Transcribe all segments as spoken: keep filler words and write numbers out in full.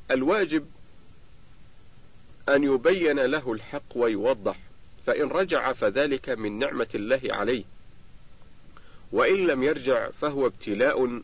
الواجب أن يبين له الحق ويوضح، فإن رجع فذلك من نعمة الله عليه، وإن لم يرجع فهو ابتلاء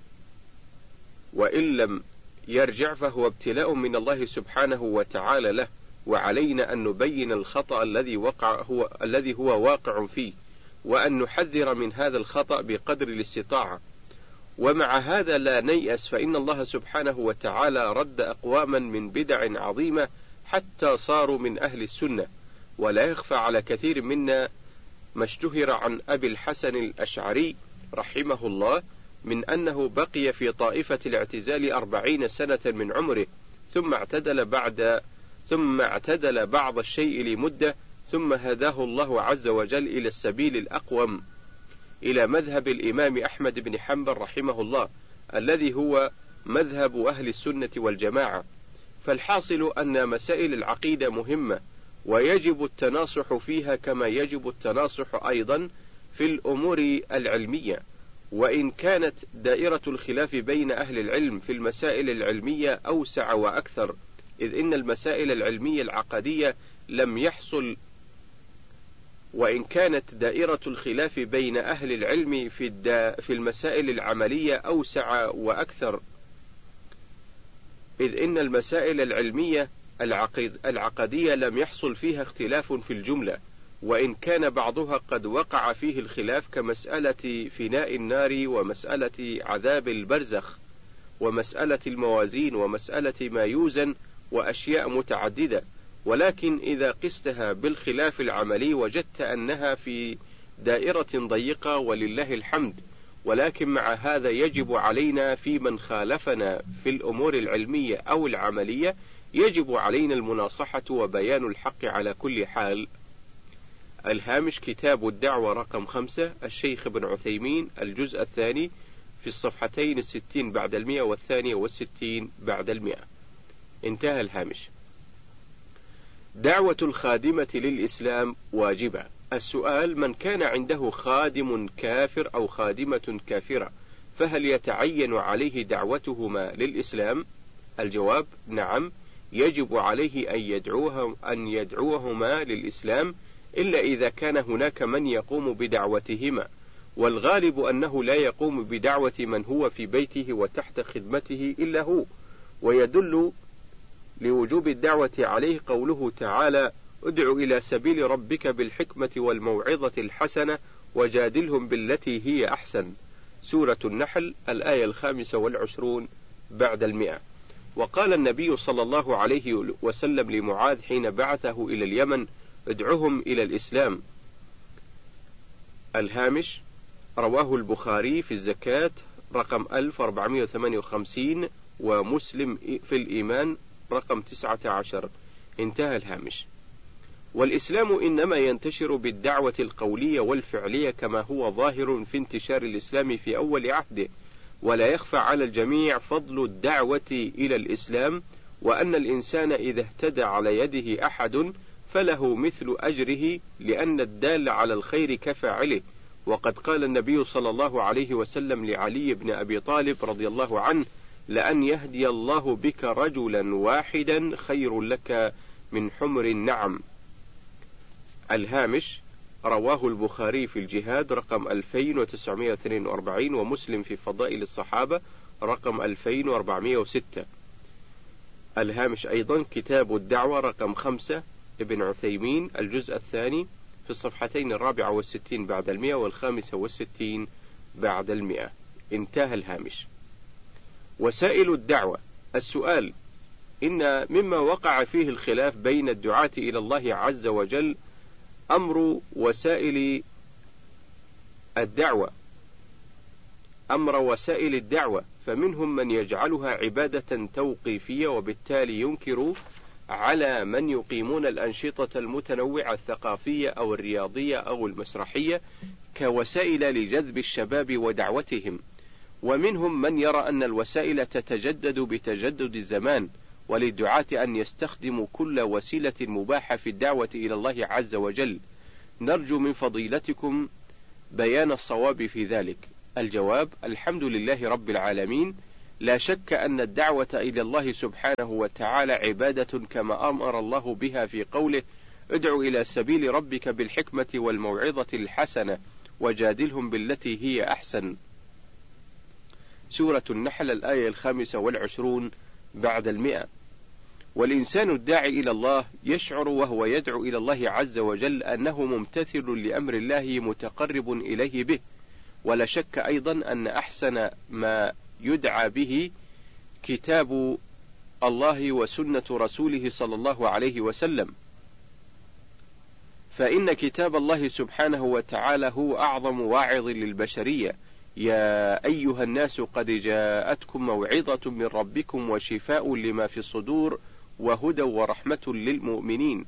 وإن لم يرجع فهو ابتلاء من الله سبحانه وتعالى له، وعلينا أن نبين الخطأ الذي وقع هو الذي هو واقع فيه، وأن نحذر من هذا الخطأ بقدر الاستطاعة. ومع هذا لا نيأس، فإن الله سبحانه وتعالى رد أقواما من بدع عظيمة حتى صاروا من أهل السنة. ولا يخفى على كثير منا ما اشتهر عن أبي الحسن الأشعري رحمه الله من أنه بقي في طائفة الاعتزال أربعين سنة من عمره، ثم اعتدل بعد ثم اعتدل بعض الشيء لمدة، ثم هداه الله عز وجل إلى السبيل الأقوم، إلى مذهب الإمام أحمد بن حنبل رحمه الله، الذي هو مذهب أهل السنة والجماعة. فالحاصل أن مسائل العقيدة مهمة، ويجب التناصح فيها كما يجب التناصح أيضا في الأمور العلمية. وإن كانت دائرة الخلاف بين أهل العلم في المسائل العلمية أوسع وأكثر، إذ إن المسائل العلمية العقدية لم يحصل وإن كانت دائرة الخلاف بين أهل العلم في, في المسائل العملية أوسع وأكثر، إذ إن المسائل العلمية العقد العقدية لم يحصل فيها اختلاف في الجملة، وإن كان بعضها قد وقع فيه الخلاف كمسألة فناء النار، ومسألة عذاب البرزخ، ومسألة الموازين، ومسألة ما يوزن، وأشياء متعددة. ولكن إذا قستها بالخلاف العملي وجدت أنها في دائرة ضيقة ولله الحمد. ولكن مع هذا يجب علينا في من خالفنا في الأمور العلمية أو العملية، يجب علينا المناصحة وبيان الحق على كل حال. الهامش كتاب الدعوة رقم خمسة، الشيخ ابن عثيمين، الجزء الثاني، في الصفحتين الستين بعد المئة والثانية والستين بعد المئة. انتهى الهامش. دعوة الخادمة للإسلام واجبة. السؤال: من كان عنده خادم كافر أو خادمة كافرة فهل يتعين عليه دعوتهما للإسلام؟ الجواب: نعم، يجب عليه أن يدعوهم أن يدعوهما للإسلام، إلا إذا كان هناك من يقوم بدعوتهما، والغالب أنه لا يقوم بدعوة من هو في بيته وتحت خدمته إلا هو. ويدل لوجوب الدعوة عليه قوله تعالى: ادع إلى سبيل ربك بالحكمة والموعظة الحسنة وجادلهم بالتي هي أحسن. سورة النحل، الآية الخامسة والعشرون بعد المئة. وقال النبي صلى الله عليه وسلم لمعاذ حين بعثه إلى اليمن: ادعهم إلى الإسلام. الهامش: رواه البخاري في الزكاة رقم ألف وأربعمائة وثمانية وخمسين، ومسلم في الإيمان رقم تسعة عشر. انتهى الهامش. والإسلام إنما ينتشر بالدعوة القولية والفعلية، كما هو ظاهر في انتشار الإسلام في أول عهده. ولا يخفى على الجميع فضل الدعوة إلى الإسلام، وأن الإنسان إذا اهتدى على يده أحد فله مثل أجره، لأن الدال على الخير كفاعله. وقد قال النبي صلى الله عليه وسلم لعلي بن أبي طالب رضي الله عنه: لأن يهدي الله بك رجلا واحدا خير لك من حمر النعم. الهامش: رواه البخاري في الجهاد رقم ألفين وتسعمائة واثنين وأربعين، ومسلم في فضائل الصحابة رقم ألفين وأربعمائة وستة. الهامش أيضا كتاب الدعوة رقم خمسة، ابن عثيمين، الجزء الثاني، في الصفحتين الرابعة والستين بعد المئة والخامسة والستين بعد المئة. انتهى الهامش. وسائل الدعوة. السؤال: إن مما وقع فيه الخلاف بين الدعاة إلى الله عز وجل أمر وسائل الدعوة أمر وسائل الدعوة فمنهم من يجعلها عبادة توقيفية، وبالتالي ينكر على من يقيمون الأنشطة المتنوعة الثقافية أو الرياضية أو المسرحية كوسائل لجذب الشباب ودعوتهم. ومنهم من يرى أن الوسائل تتجدد بتجدد الزمان، وللدعاة أن يستخدموا كل وسيلة مباحة في الدعوة إلى الله عز وجل. نرجو من فضيلتكم بيان الصواب في ذلك. الجواب: الحمد لله رب العالمين، لا شك أن الدعوة إلى الله سبحانه وتعالى عبادة كما أمر الله بها في قوله: ادع إلى سبيل ربك بالحكمة والموعظة الحسنة وجادلهم بالتي هي أحسن. سورة النحل الآية الخامسة والعشرون بعد المئة. والإنسان الداعي إلى الله يشعر وهو يدعو إلى الله عز وجل أنه ممتثل لأمر الله متقرب إليه به، ولا شك أيضا أن أحسن ما يدعى به كتاب الله وسنة رسوله صلى الله عليه وسلم، فإن كتاب الله سبحانه وتعالى هو أعظم واعظ للبشرية: يا أيها الناس قد جاءتكم موعظة من ربكم وشفاء لما في الصدور وهدى ورحمة للمؤمنين.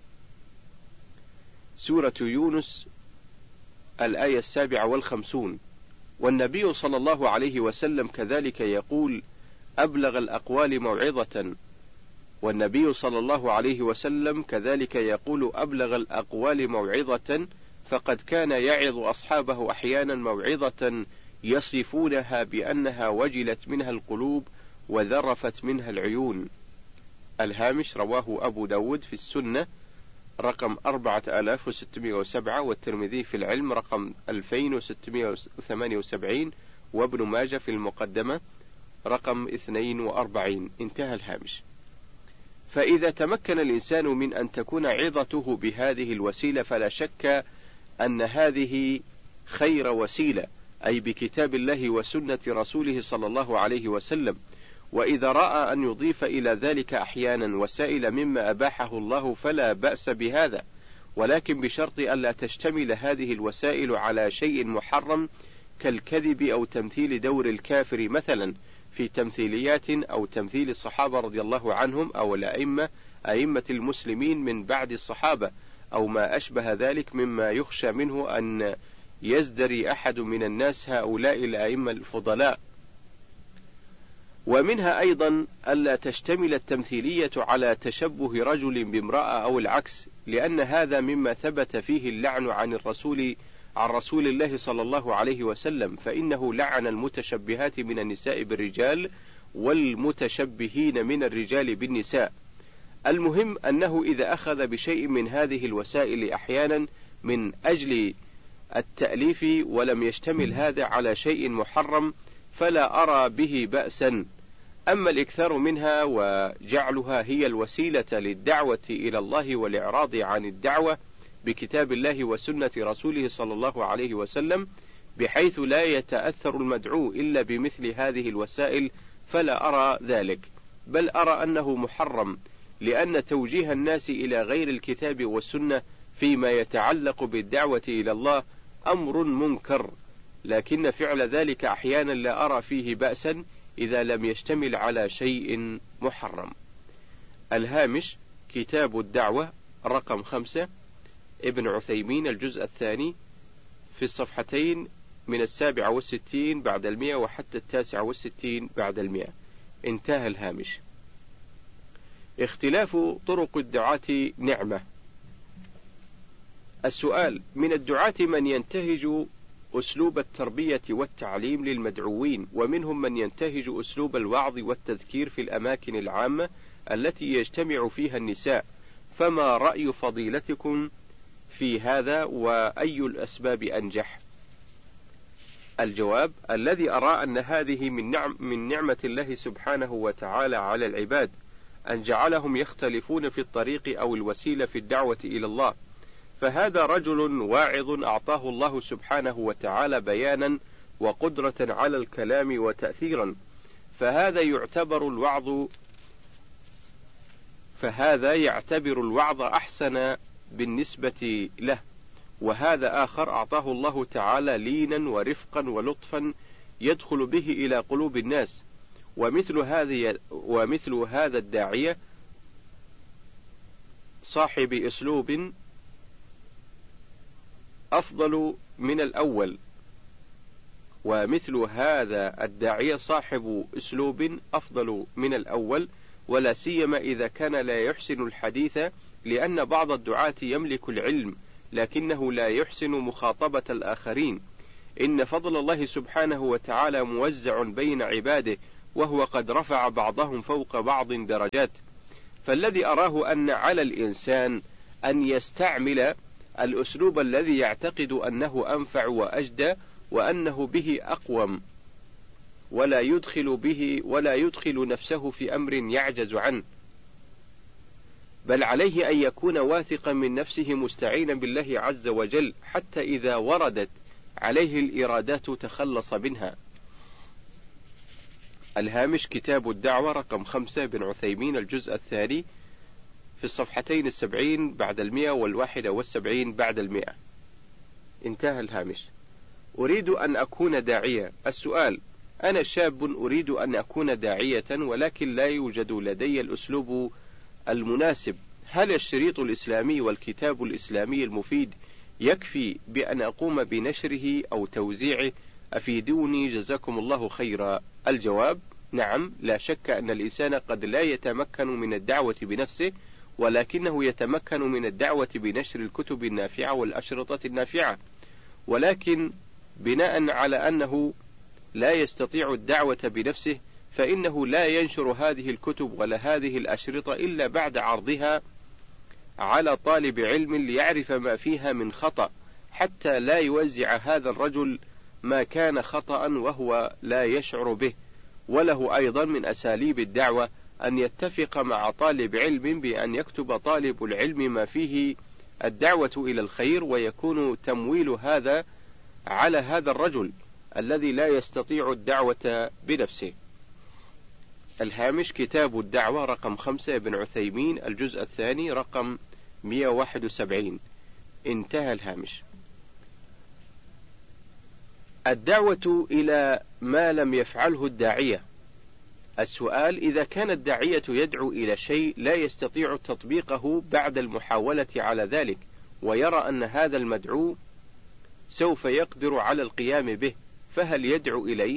سورة يونس الآية السابعة والخمسون. والنبي صلى الله عليه وسلم كذلك يقول: أبلغ الأقوال موعظة. والنبي صلى الله عليه وسلم كذلك يقول: أبلغ الأقوال موعظة، فقد كان يعظ أصحابه أحيانا موعظة يصفونها بأنها وجلت منها القلوب وذرفت منها العيون. الهامش: رواه أبو داود في السنة رقم أربعة آلاف وستمائة وسبعة، والترمذي في العلم رقم ألفين وستمائة وثمانية وسبعين، وابن ماجه في المقدمة رقم اثنين وأربعين. انتهى الهامش. فإذا تمكن الإنسان من أن تكون عظته بهذه الوسيلة فلا شك أن هذه خير وسيلة، أي بكتاب الله وسنة رسوله صلى الله عليه وسلم. وإذا رأى أن يضيف إلى ذلك أحيانا وسائل مما أباحه الله فلا بأس بهذا، ولكن بشرط ألا تشتمل هذه الوسائل على شيء محرم كالكذب أو تمثيل دور الكافر مثلا في تمثيليات، أو تمثيل الصحابة رضي الله عنهم أو الأئمة أئمة المسلمين من بعد الصحابة، أو ما أشبه ذلك مما يخشى منه أن يزدري أحد من الناس هؤلاء الأئمة الفضلاء. ومنها أيضا ألا تشتمل التمثيلية على تشبه رجل بامرأة أو العكس، لأن هذا مما ثبت فيه اللعن عن الرسول عن رسول الله صلى الله عليه وسلم، فإنه لعن المتشبهات من النساء بالرجال والمتشبهين من الرجال بالنساء. المهم أنه إذا أخذ بشيء من هذه الوسائل أحيانا من أجل التأليف ولم يشتمل هذا على شيء محرم فلا أرى به بأسا. أما الإكثار منها وجعلها هي الوسيلة للدعوة إلى الله والإعراض عن الدعوة بكتاب الله وسنة رسوله صلى الله عليه وسلم بحيث لا يتأثر المدعو إلا بمثل هذه الوسائل فلا أرى ذلك، بل أرى أنه محرم، لأن توجيه الناس إلى غير الكتاب والسنة فيما يتعلق بالدعوة إلى الله أمر منكر، لكن فعل ذلك أحيانا لا أرى فيه بأسا إذا لم يشتمل على شيء محرم. الهامش: كتاب الدعوة رقم خمسة، ابن عثيمين الجزء الثاني، في الصفحتين من السابعة والستين بعد المئة وحتى التاسعة والستين بعد المئة. انتهى الهامش. اختلاف طرق الدعاة نعمة. السؤال: من الدعاة من ينتهج أسلوب التربية والتعليم للمدعوين، ومنهم من ينتهج أسلوب الوعظ والتذكير في الأماكن العامة التي يجتمع فيها النساء، فما رأي فضيلتكم في هذا وأي الأسباب أنجح؟ الجواب: الذي أرى أن هذه من, نعم من نعمة الله سبحانه وتعالى على العباد أن جعلهم يختلفون في الطريق أو الوسيلة في الدعوة إلى الله، فهذا رجل واعظ أعطاه الله سبحانه وتعالى بيانا وقدرة على الكلام وتأثيرا، فهذا يعتبر الوعظ فهذا يعتبر الوعظ أحسن بالنسبة له، وهذا آخر أعطاه الله تعالى لينا ورفقا ولطفا يدخل به إلى قلوب الناس، ومثل هذه ومثل هذا الداعية صاحب أسلوب أفضل من الأول ومثل هذا الداعية صاحب أسلوب أفضل من الأول، ولا سيما إذا كان لا يحسن الحديث، لأن بعض الدعاة يملك العلم لكنه لا يحسن مخاطبة الآخرين. إن فضل الله سبحانه وتعالى موزع بين عباده، وهو قد رفع بعضهم فوق بعض درجات. فالذي أراه أن على الإنسان أن يستعمل الأسلوب الذي يعتقد أنه أنفع وأجدى وأنه به أقوم، ولا يدخل به ولا يدخل نفسه في أمر يعجز عنه، بل عليه أن يكون واثقا من نفسه مستعينا بالله عز وجل، حتى إذا وردت عليه الإرادات تخلص منها. الهامش كتاب الدعوة رقم خمسة بن عثيمين الجزء الثاني في الصفحتين السبعين بعد المئة والواحدة والسبعين بعد المئة. انتهى الهامش. أريد أن أكون داعية. السؤال: أنا شاب أريد أن أكون داعية ولكن لا يوجد لدي الأسلوب المناسب، هل الشريط الإسلامي والكتاب الإسلامي المفيد يكفي بأن أقوم بنشره أو توزيعه؟ أفيدوني جزاكم الله خيرا. الجواب: نعم، لا شك أن الإنسان قد لا يتمكن من الدعوة بنفسه، ولكنه يتمكن من الدعوة بنشر الكتب النافعة والأشرطة النافعة، ولكن بناء على أنه لا يستطيع الدعوة بنفسه فإنه لا ينشر هذه الكتب ولا هذه الأشرطة إلا بعد عرضها على طالب علم ليعرف ما فيها من خطأ، حتى لا يوزع هذا الرجل ما كان خطأ وهو لا يشعر به. وله أيضا من أساليب الدعوة أن يتفق مع طالب علم بأن يكتب طالب العلم ما فيه الدعوة إلى الخير، ويكون تمويل هذا على هذا الرجل الذي لا يستطيع الدعوة بنفسه. الهامش كتاب الدعوة رقم خمسة بن عثيمين الجزء الثاني رقم مئة وواحد وسبعين. انتهى الهامش. الدعوة إلى ما لم يفعله الداعية. السؤال: إذا كان الداعية يدعو إلى شيء لا يستطيع تطبيقه بعد المحاولة على ذلك، ويرى أن هذا المدعو سوف يقدر على القيام به، فهل يدعو إليه؟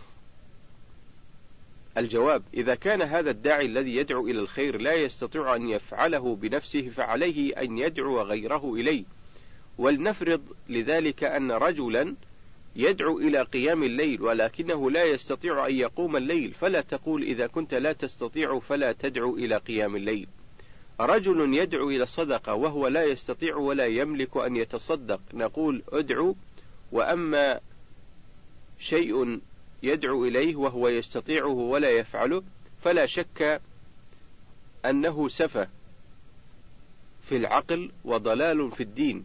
الجواب: إذا كان هذا الداعي الذي يدعو إلى الخير لا يستطيع أن يفعله بنفسه فعليه أن يدعو غيره إليه. ولنفرض لذلك أن رجلا يدعو إلى قيام الليل ولكنه لا يستطيع أن يقوم الليل، فلا تقول إذا كنت لا تستطيع فلا تدعو إلى قيام الليل. رجل يدعو إلى الصدقة وهو لا يستطيع ولا يملك أن يتصدق، نقول ادعو. وأما شيء يدعو إليه وهو يستطيعه ولا يفعله فلا شك أنه سفه في العقل وضلال في الدين.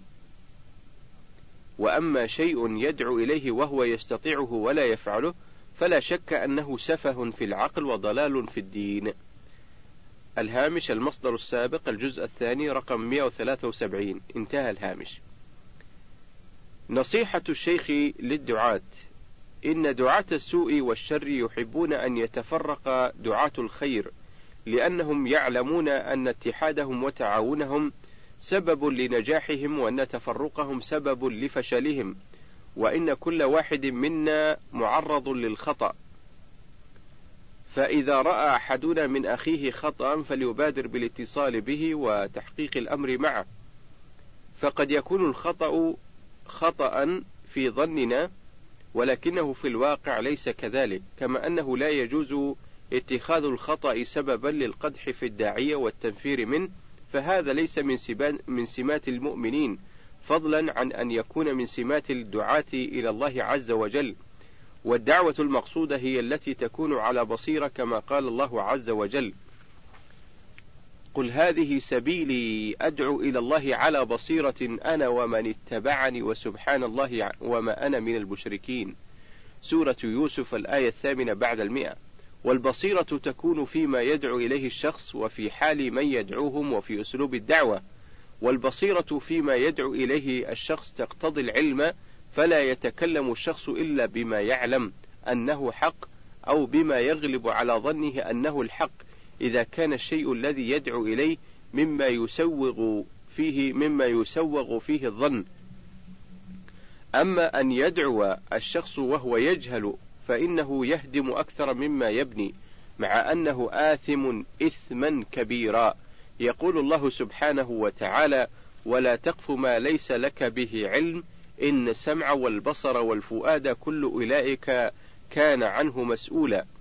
وأما شيء يدعو إليه وهو يستطيعه ولا يفعله فلا شك أنه سفه في العقل وضلال في الدين. الهامش المصدر السابق الجزء الثاني رقم مئة وثلاثة وسبعين. انتهى الهامش. نصيحة الشيخ للدعاة: إن دعاة السوء والشر يحبون أن يتفرق دعاة الخير، لأنهم يعلمون أن اتحادهم وتعاونهم سبب لنجاحهم وأن تفرقهم سبب لفشلهم، وإن كل واحد منا معرض للخطأ، فإذا رأى أحدنا من أخيه خطأ فليبادر بالاتصال به وتحقيق الأمر معه، فقد يكون الخطأ خطأ في ظننا ولكنه في الواقع ليس كذلك، كما أنه لا يجوز اتخاذ الخطأ سببا للقدح في الداعية والتنفير منه، فهذا ليس من من سمات المؤمنين، فضلا عن أن يكون من سمات الدعاة إلى الله عز وجل. والدعوة المقصودة هي التي تكون على بصيرة، كما قال الله عز وجل: قل هذه سبيلي أدعو إلى الله على بصيرة أنا ومن اتبعني وسبحان الله وما أنا من المشركين. سورة يوسف الآية الثامنة بعد المئة. والبصيرة تكون فيما يدعو إليه الشخص وفي حال من يدعوهم وفي أسلوب الدعوة. والبصيرة فيما يدعو إليه الشخص تقتضي العلم، فلا يتكلم الشخص إلا بما يعلم أنه حق أو بما يغلب على ظنه أنه الحق، إذا كان الشيء الذي يدعو إليه مما يسوغ فيه مما يسوغ فيه الظن. أما أن يدعو الشخص وهو يجهل فإنه يهدم أكثر مما يبني، مع أنه آثم إثما كبيرا. يقول الله سبحانه وتعالى: ولا تقف ما ليس لك به علم إن السمع والبصر والفؤاد كل أولئك كان عنه مسؤولا.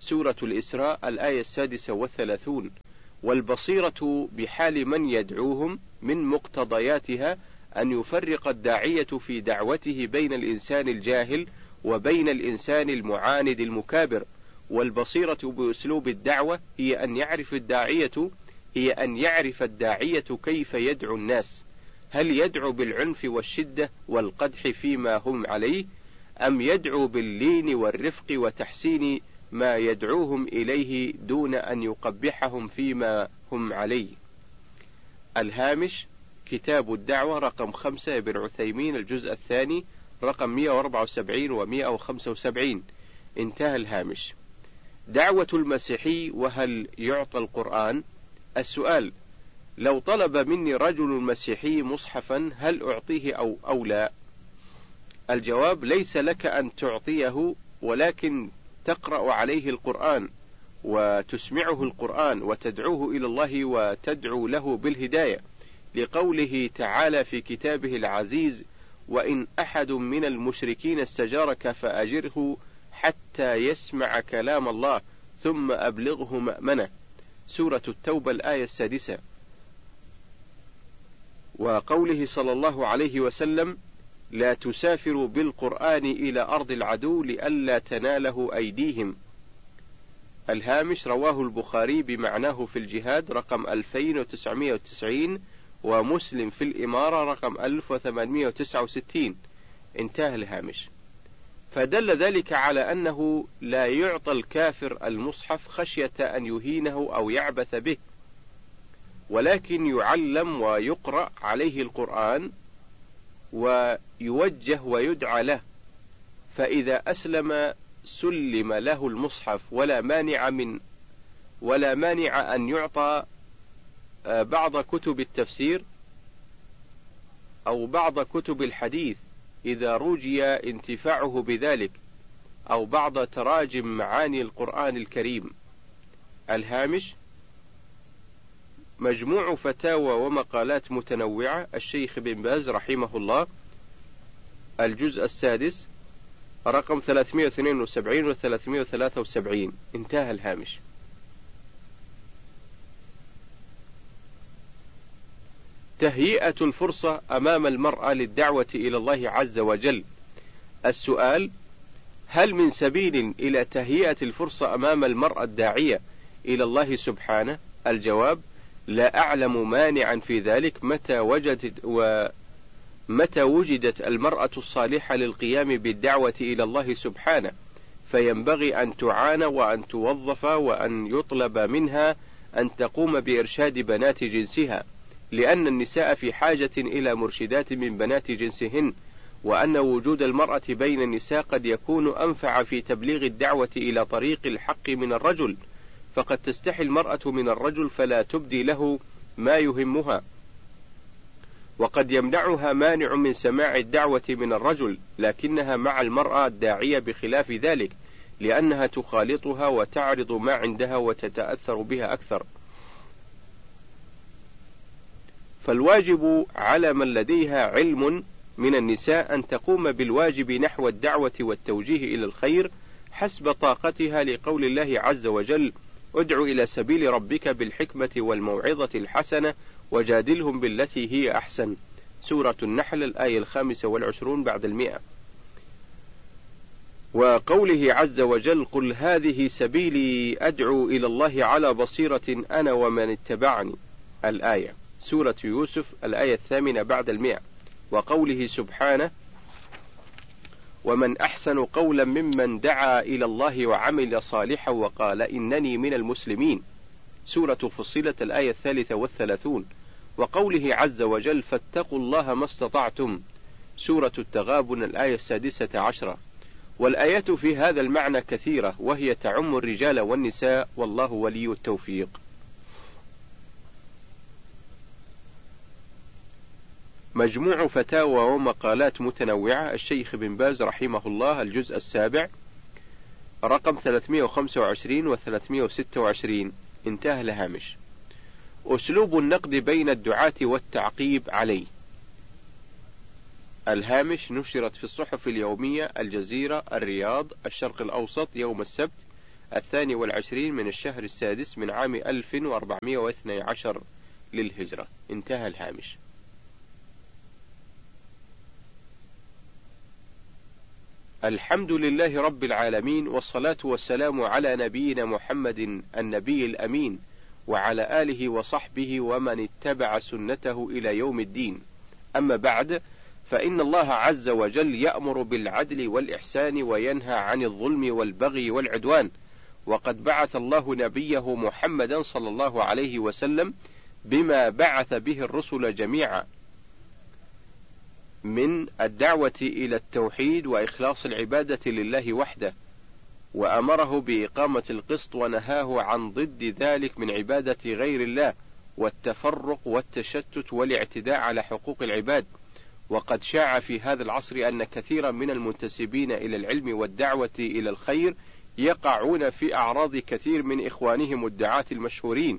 سورة الإسراء الآية السادسة والثلاثون. والبصيرة بحال من يدعوهم من مقتضياتها أن يفرق الداعية في دعوته بين الإنسان الجاهل وبين الإنسان المعاند المكابر. والبصيرة بأسلوب الدعوة هي أن يعرف الداعية هي أن يعرف الداعية كيف يدعو الناس، هل يدعو بالعنف والشدة والقدح فيما هم عليه، أم يدعو باللين والرفق وتحسين ما يدعوهم إليه دون أن يقبحهم فيما هم عليه. الهامش: كتاب الدعوة رقم خمسة ابن عثيمين الجزء الثاني رقم مئة وأربعة وسبعين ومئة وخمسة وسبعين. انتهى الهامش. دعوة المسيحي وهل يعطى القرآن؟ السؤال: لو طلب مني رجل مسيحي مصحفا هل أعطيه أو, أو لا؟ الجواب: ليس لك أن تعطيه، ولكن تقرأ عليه القرآن وتسمعه القرآن وتدعوه إلى الله وتدعو له بالهداية، لقوله تعالى في كتابه العزيز: وإن أحد من المشركين استجارك فأجره حتى يسمع كلام الله ثم أبلغه مأمنه. سورة التوبة الآية السادسة. وقوله صلى الله عليه وسلم: لا تسافروا بالقرآن إلى أرض العدو لئلا تناله أيديهم. الهامش: رواه البخاري بمعناه في الجهاد رقم ألفين وتسعمئة وتسعين، ومسلم في الإمارة رقم ألف وثمانمئة وتسعة وستين. انتهى الهامش. فدل ذلك على أنه لا يعطى الكافر المصحف خشية أن يهينه أو يعبث به، ولكن يعلم ويقرأ عليه القرآن ويوجه ويدعى له، فإذا أسلم سلم له المصحف، ولا مانع من ولا مانع أن يعطى بعض كتب التفسير أو بعض كتب الحديث إذا رجي انتفاعه بذلك، أو بعض تراجم معاني القرآن الكريم. الهامش: مجموع فتاوى ومقالات متنوعة الشيخ بن باز رحمه الله، الجزء السادس رقم ثلاثمئة واثنين وسبعين و ثلاثمئة وثلاثة وسبعين. انتهى الهامش. تهيئة الفرصة أمام المرأة للدعوة إلى الله عز وجل. السؤال: هل من سبيل إلى تهيئة الفرصة أمام المرأة الداعية إلى الله سبحانه؟ الجواب: لا أعلم مانعا في ذلك متى وجدت ومتى وجدت المرأة الصالحة للقيام بالدعوة إلى الله سبحانه، فينبغي أن تعان وأن توظف وأن يطلب منها أن تقوم بإرشاد بنات جنسها، لأن النساء في حاجة إلى مرشدات من بنات جنسهن، وأن وجود المرأة بين النساء قد يكون أنفع في تبليغ الدعوة إلى طريق الحق من الرجل، فقد تستحي المرأة من الرجل فلا تبدي له ما يهمها، وقد يمنعها مانع من سماع الدعوة من الرجل، لكنها مع المرأة الداعية بخلاف ذلك، لأنها تخالطها وتعرض ما عندها وتتأثر بها أكثر. فالواجب على من لديها علم من النساء أن تقوم بالواجب نحو الدعوة والتوجيه إلى الخير حسب طاقتها، لقول الله عز وجل: ادع إلى سبيل ربك بالحكمة والموعظة الحسنة وجادلهم بالتي هي أحسن. سورة النحل الآية الخامسة والعشرون بعد المئة. وقوله عز وجل: قل هذه سبيلي أدعو إلى الله على بصيرة أنا ومن اتبعني. الآية. سورة يوسف الآية الثامنة بعد المئة. وقوله سبحانه: ومن أحسن قولا ممن دعا إلى الله وعمل صالحا وقال إنني من المسلمين. سورة فصلت الآية الثالثة والثلاثون. وقوله عز وجل: فاتقوا الله ما استطعتم. سورة التغابن الآية السادسة عشرة. والآيات في هذا المعنى كثيرة، وهي تعم الرجال والنساء، والله ولي التوفيق. مجموع فتاوى ومقالات متنوعة الشيخ بن باز رحمه الله، الجزء السابع رقم ثلاثمئة وخمسة وعشرين و ثلاثمئة وستة وعشرين. انتهى الهامش. أسلوب النقد بين الدعاة والتعقيب عليه. الهامش: نشرت في الصحف اليومية الجزيرة، الرياض، الشرق الأوسط يوم السبت الثاني والعشرين من الشهر السادس من عام ألف وأربعمائة واثني عشر للهجرة. انتهى الهامش. الحمد لله رب العالمين، والصلاة والسلام على نبينا محمد النبي الأمين، وعلى آله وصحبه ومن اتبع سنته إلى يوم الدين. أما بعد، فإن الله عز وجل يأمر بالعدل والإحسان وينهى عن الظلم والبغي والعدوان، وقد بعث الله نبيه محمدا صلى الله عليه وسلم بما بعث به الرسل جميعا من الدعوة إلى التوحيد وإخلاص العبادة لله وحده، وأمره بإقامة القسط ونهاه عن ضد ذلك من عبادة غير الله والتفرق والتشتت والاعتداء على حقوق العباد. وقد شاع في هذا العصر أن كثيرا من المنتسبين إلى العلم والدعوة إلى الخير يقعون في أعراض كثير من إخوانهم الدعاة المشهورين،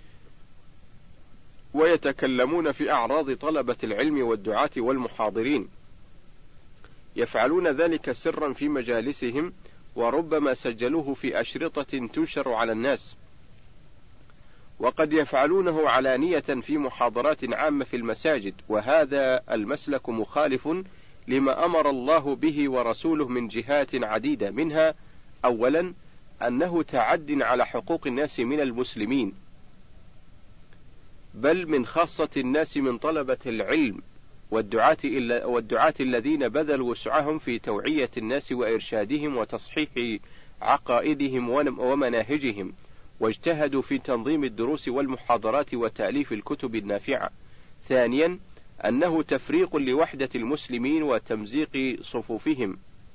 ويتكلمون في أعراض طلبة العلم والدعاة والمحاضرين، يفعلون ذلك سرا في مجالسهم، وربما سجلوه في أشرطة تنشر على الناس، وقد يفعلونه علانية في محاضرات عامة في المساجد. وهذا المسلك مخالف لما أمر الله به ورسوله من جهات عديدة، منها أولا أنه تعد على حقوق الناس من المسلمين، بل من خاصة الناس من طلبة العلم والدعاة, والدعاة الذين بذلوا وسعهم في توعية الناس وإرشادهم وتصحيح عقائدهم ومناهجهم، واجتهدوا في تنظيم الدروس والمحاضرات وتأليف الكتب النافعة. ثانيا أنه تفريق لوحدة المسلمين وتمزيق صفوفهم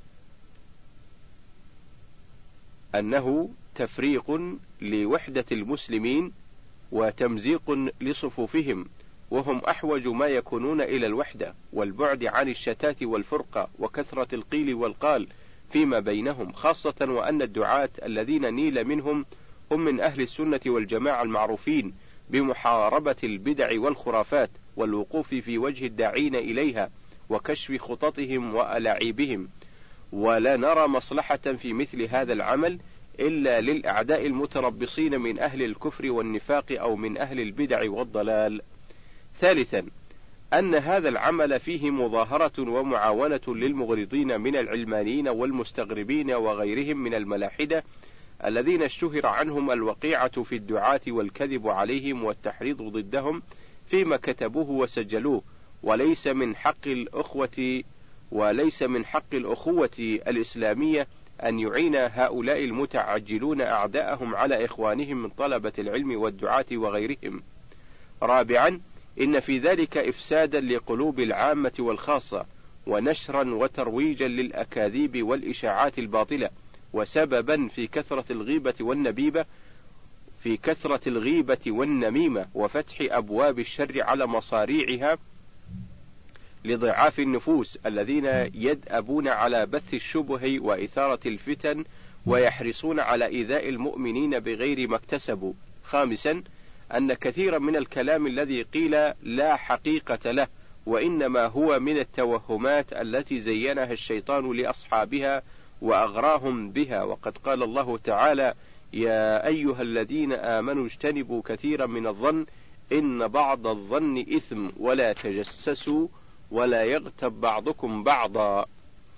أنه تفريق لوحدة المسلمين وتمزيق لصفوفهم، وهم أحوج ما يكونون إلى الوحدة والبعد عن الشتات والفرقة وكثرة القيل والقال فيما بينهم، خاصة وأن الدعاة الذين نيل منهم هم من أهل السنة والجماعة المعروفين بمحاربة البدع والخرافات والوقوف في وجه الداعين إليها وكشف خططهم وألاعيبهم. ولا نرى مصلحة في مثل هذا العمل إلا للأعداء المتربصين من أهل الكفر والنفاق أو من أهل البدع والضلال. ثالثا أن هذا العمل فيه مظاهرة ومعاونة للمغرضين من العلمانيين والمستغربين وغيرهم من الملاحدة الذين اشتهر عنهم الوقيعة في الدعاة والكذب عليهم والتحريض ضدهم فيما كتبوه وسجلوه. وليس من حق الأخوة وليس من حق الأخوة الإسلامية أن يعين هؤلاء المتعجلون أعداءهم على إخوانهم من طلبة العلم والدعاة وغيرهم. رابعا إن في ذلك إفسادا لقلوب العامة والخاصة، ونشرا وترويجا للأكاذيب والإشاعات الباطلة، وسببا في كثرة الغيبة والنبيبة في كثرة الغيبة والنميمة وفتح أبواب الشر على مصاريعها لضعاف النفوس الذين يدأبون على بث الشبه وإثارة الفتن ويحرصون على إيذاء المؤمنين بغير ما اكتسبوا. خامسا أن كثيرا من الكلام الذي قيل لا حقيقة له، وإنما هو من التوهمات التي زينها الشيطان لأصحابها وأغراهم بها. وقد قال الله تعالى: يا أيها الذين آمنوا اجتنبوا كثيرا من الظن إن بعض الظن إثم ولا تجسسوا ولا يغتب بعضكم بعضا.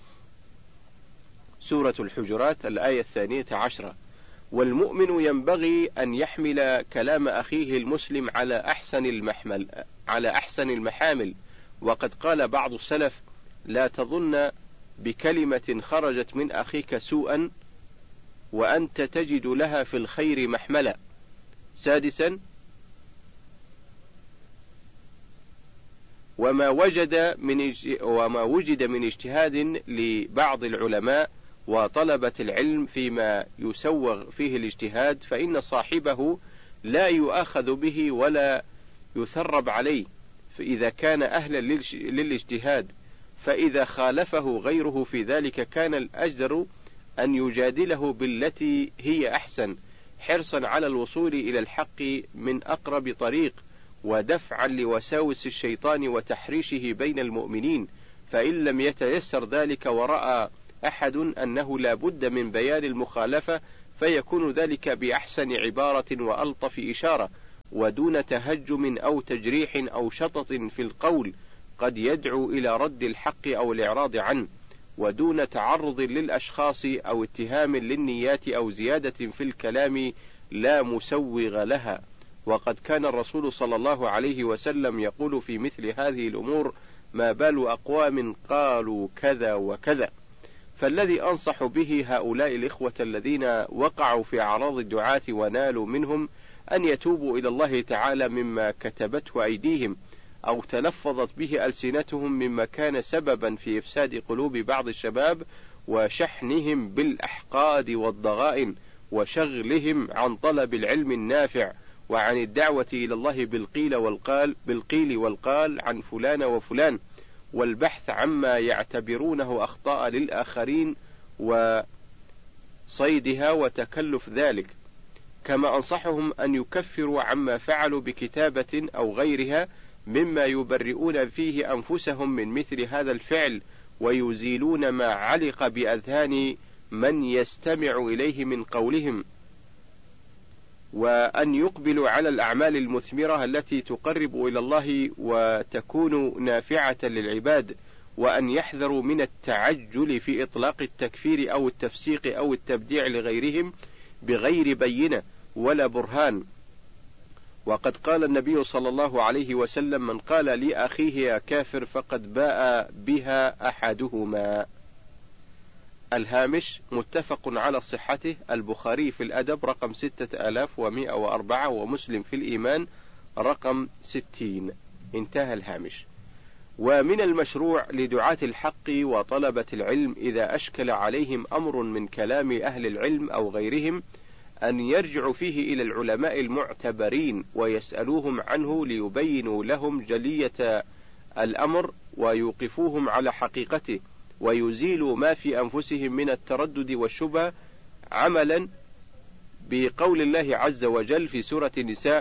سورة الحجرات الآية الثانية عشرة. والمؤمن ينبغي أن يحمل كلام أخيه المسلم على أحسن المحمل على أحسن المحامل. وقد قال بعض السلف: لا تظن بكلمة خرجت من أخيك سوءا وأنت تجد لها في الخير محملا. سادسا وما وجد من وما وجد من اجتهاد لبعض العلماء وطلبة العلم فيما يسوغ فيه الاجتهاد فإن صاحبه لا يؤاخذ به ولا يثرب عليه، فإذا كان أهلا للاجتهاد، فإذا خالفه غيره في ذلك كان الأجدر أن يجادله بالتي هي أحسن، حرصا على الوصول إلى الحق من أقرب طريق، ودفعا لوساوس الشيطان وتحريشه بين المؤمنين. فإن لم يتيسر ذلك ورأى أحد أنه لا بد من بيان المخالفة فيكون ذلك بأحسن عبارة وألطف إشارة، ودون تهجم أو تجريح أو شطط في القول قد يدعو إلى رد الحق أو الإعراض عنه، ودون تعرض للأشخاص أو اتهام للنيات أو زيادة في الكلام لا مسوغ لها. وقد كان الرسول صلى الله عليه وسلم يقول في مثل هذه الأمور: ما بال أقوام قالوا كذا وكذا. فالذي أنصح به هؤلاء الإخوة الذين وقعوا في أعراض الدعاة ونالوا منهم أن يتوبوا إلى الله تعالى مما كتبته أيديهم أو تلفظت به ألسنتهم مما كان سببا في إفساد قلوب بعض الشباب وشحنهم بالأحقاد والضغائن وشغلهم عن طلب العلم النافع وعن الدعوة إلى الله بالقيل والقال بالقيل والقال عن فلان وفلان، والبحث عما يعتبرونه أخطاء للآخرين وصيدها وتكلف ذلك. كما أنصحهم أن يكفروا عما فعلوا بكتابة أو غيرها مما يبرئون فيه أنفسهم من مثل هذا الفعل، ويزيلون ما علق بأذهان من يستمع إليه من قولهم، وأن يقبلوا على الأعمال المثمرة التي تقرب إلى الله وتكون نافعة للعباد، وأن يحذروا من التعجل في إطلاق التكفير أو التفسيق أو التبديع لغيرهم بغير بينة ولا برهان. وقد قال النبي صلى الله عليه وسلم: من قال لأخيه يا كافر فقد باء بها أحدهما. الهامش متفق على صحته، البخاري في الأدب رقم ستة آلاف ومئة وأربعة، ومسلم في الإيمان رقم ستين. انتهى الهامش. ومن المشروع لدعاة الحق وطلبة العلم إذا أشكل عليهم أمر من كلام أهل العلم أو غيرهم أن يرجعوا فيه إلى العلماء المعتبرين ويسألوهم عنه ليبينوا لهم جلية الأمر ويوقفوهم على حقيقته، ويزيلوا ما في أنفسهم من التردد والشبهة، عملا بقول الله عز وجل في سورة النساء: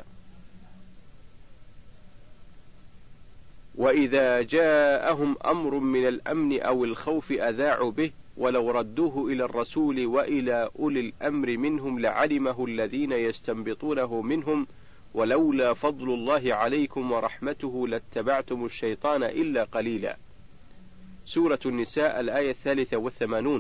وإذا جاءهم أمر من الأمن أو الخوف أذاعوا به ولو ردوه إلى الرسول وإلى أولي الأمر منهم لعلمه الذين يستنبطونه منهم ولولا فضل الله عليكم ورحمته لاتبعتم الشيطان إلا قليلا. سورة النساء الآية الثالثة والثمانون.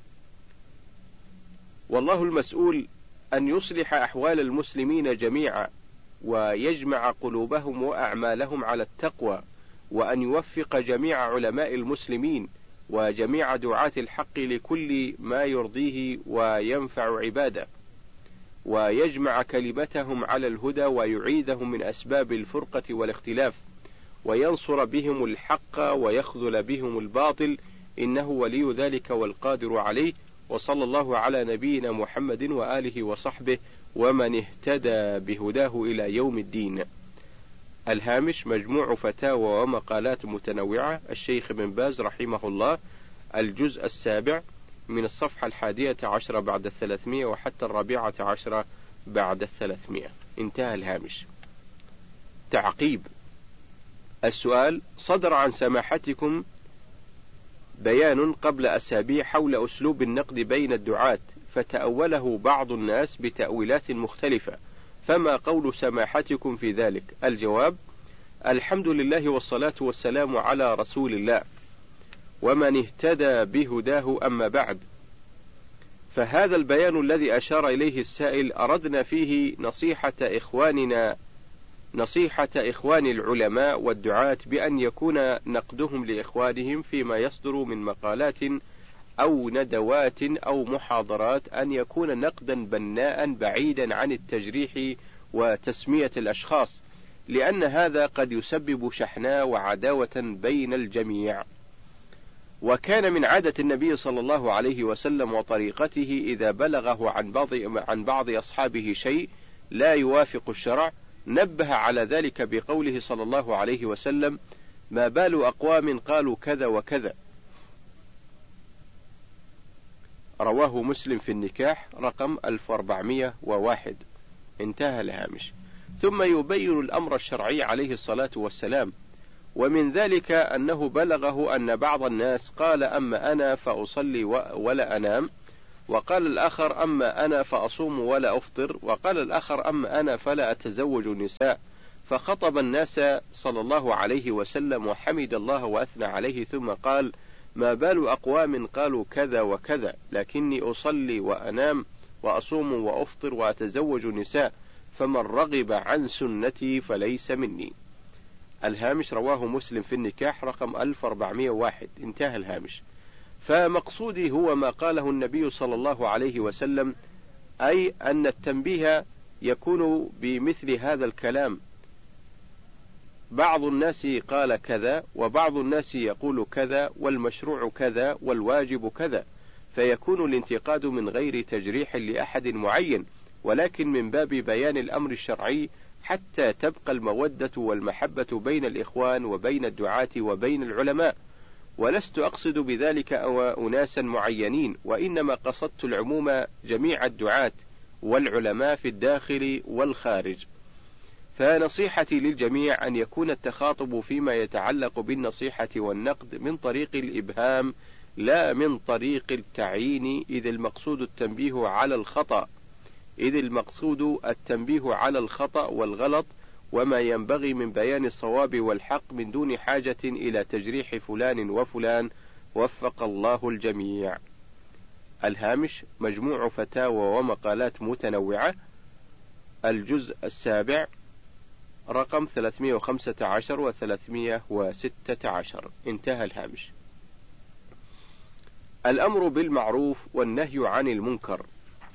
والله المسؤول أن يصلح أحوال المسلمين جميعا ويجمع قلوبهم وأعمالهم على التقوى، وأن يوفق جميع علماء المسلمين وجميع دعاة الحق لكل ما يرضيه وينفع عباده، ويجمع كلمتهم على الهدى ويعيدهم من أسباب الفرقة والاختلاف، وينصر بهم الحق ويخذل بهم الباطل، إنه ولي ذلك والقادر عليه. وصلى الله على نبينا محمد وآله وصحبه ومن اهتدى بهداه إلى يوم الدين. الهامش مجموع فتاوى ومقالات متنوعة، الشيخ بن باز رحمه الله، الجزء السابع من الصفحة الحادية عشرة بعد الثلاثمائة وحتى الرابعة عشرة بعد الثلاثمائة. انتهى الهامش. تعقيب. السؤال: صدر عن سماحتكم بيان قبل أسابيع حول أسلوب النقد بين الدعاة، فتأوله بعض الناس بتأويلات مختلفة، فما قول سماحتكم في ذلك؟ الجواب: الحمد لله والصلاة والسلام على رسول الله ومن اهتدى بهداه، أما بعد، فهذا البيان الذي أشار إليه السائل أردنا فيه نصيحة إخواننا نصيحة إخوان العلماء والدعاة بأن يكون نقدهم لإخوانهم فيما يصدر من مقالات أو ندوات أو محاضرات أن يكون نقدا بناء بعيدا عن التجريح وتسمية الأشخاص، لأن هذا قد يسبب شحناء وعداوة بين الجميع. وكان من عادة النبي صلى الله عليه وسلم وطريقته إذا بلغه عن بعض عن بعض أصحابه شيء لا يوافق الشرع نبه على ذلك بقوله صلى الله عليه وسلم: ما بال أقوام قالوا كذا وكذا. رواه مسلم في النكاح رقم ألف وأربعمائة وواحد. انتهى الهامش. ثم يبين الأمر الشرعي عليه الصلاة والسلام، ومن ذلك أنه بلغه أن بعض الناس قال: أما أنا فأصلي ولا أنام، وقال الآخر أما أنا فأصوم ولا أفطر، وقال الآخر أما أنا فلا أتزوج النساء. فخطب الناس صلى الله عليه وسلم وحمد الله وأثنى عليه، ثم قال: ما بال أقوام قالوا كذا وكذا، لكني أصلي وأنام وأصوم وأفطر وأتزوج النساء، فمن رغب عن سنتي فليس مني. الهامش رواه مسلم في النكاح رقم ألف وأربعمائة وواحد. انتهى الهامش. فمقصودي هو ما قاله النبي صلى الله عليه وسلم، أي أن التنبيه يكون بمثل هذا الكلام: بعض الناس قال كذا، وبعض الناس يقول كذا، والمشروع كذا، والواجب كذا، فيكون الانتقاد من غير تجريح لأحد معين، ولكن من باب بيان الأمر الشرعي حتى تبقى المودة والمحبة بين الإخوان وبين الدعاة وبين العلماء. ولست أقصد بذلك أناسا معينين، وإنما قصدت العموم جميع الدعاة والعلماء في الداخل والخارج. فنصيحتي للجميع أن يكون التخاطب فيما يتعلق بالنصيحة والنقد من طريق الإبهام لا من طريق التعيين، إذ المقصود التنبيه على الخطأ إذ المقصود التنبيه على الخطأ والغلط وما ينبغي من بيان الصواب والحق، من دون حاجة إلى تجريح فلان وفلان، وفق الله الجميع. الهامش مجموع فتاوى ومقالات متنوعة، الجزء السابع رقم ثلاثمائة وخمسة عشر و ثلاثمائة وستة عشر. انتهى الهامش. الأمر بالمعروف والنهي عن المنكر.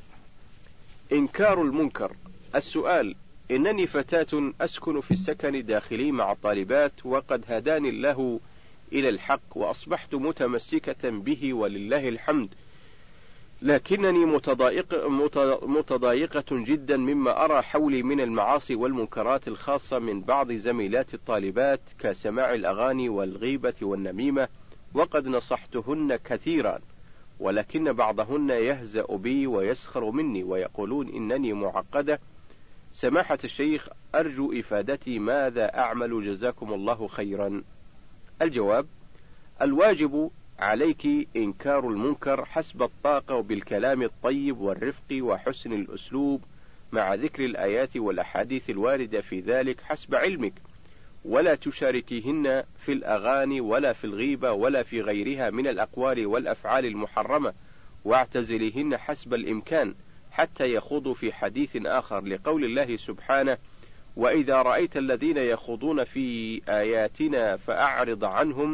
إنكار المنكر. السؤال: إنني فتاة أسكن في السكن داخلي مع الطالبات، وقد هداني الله إلى الحق وأصبحت متمسكة به ولله الحمد، لكنني متضايق متضايقة جدا مما أرى حولي من المعاصي والمنكرات الخاصة من بعض زميلات الطالبات كسماع الأغاني والغيبة والنميمة، وقد نصحتهن كثيرا، ولكن بعضهن يهزأ بي ويسخر مني ويقولون إنني معقدة. سماحة الشيخ، أرجو إفادتي ماذا أعمل جزاكم الله خيرا. الجواب: الواجب عليك إنكار المنكر حسب الطاقة وبالكلام الطيب والرفق وحسن الأسلوب، مع ذكر الآيات والأحاديث الواردة في ذلك حسب علمك، ولا تشاركيهن في الأغاني ولا في الغيبة ولا في غيرها من الأقوال والأفعال المحرمة، واعتزليهن حسب الإمكان حتى يخوضوا في حديث آخر، لقول الله سبحانه: وإذا رأيت الذين يخوضون في آياتنا فأعرض عنهم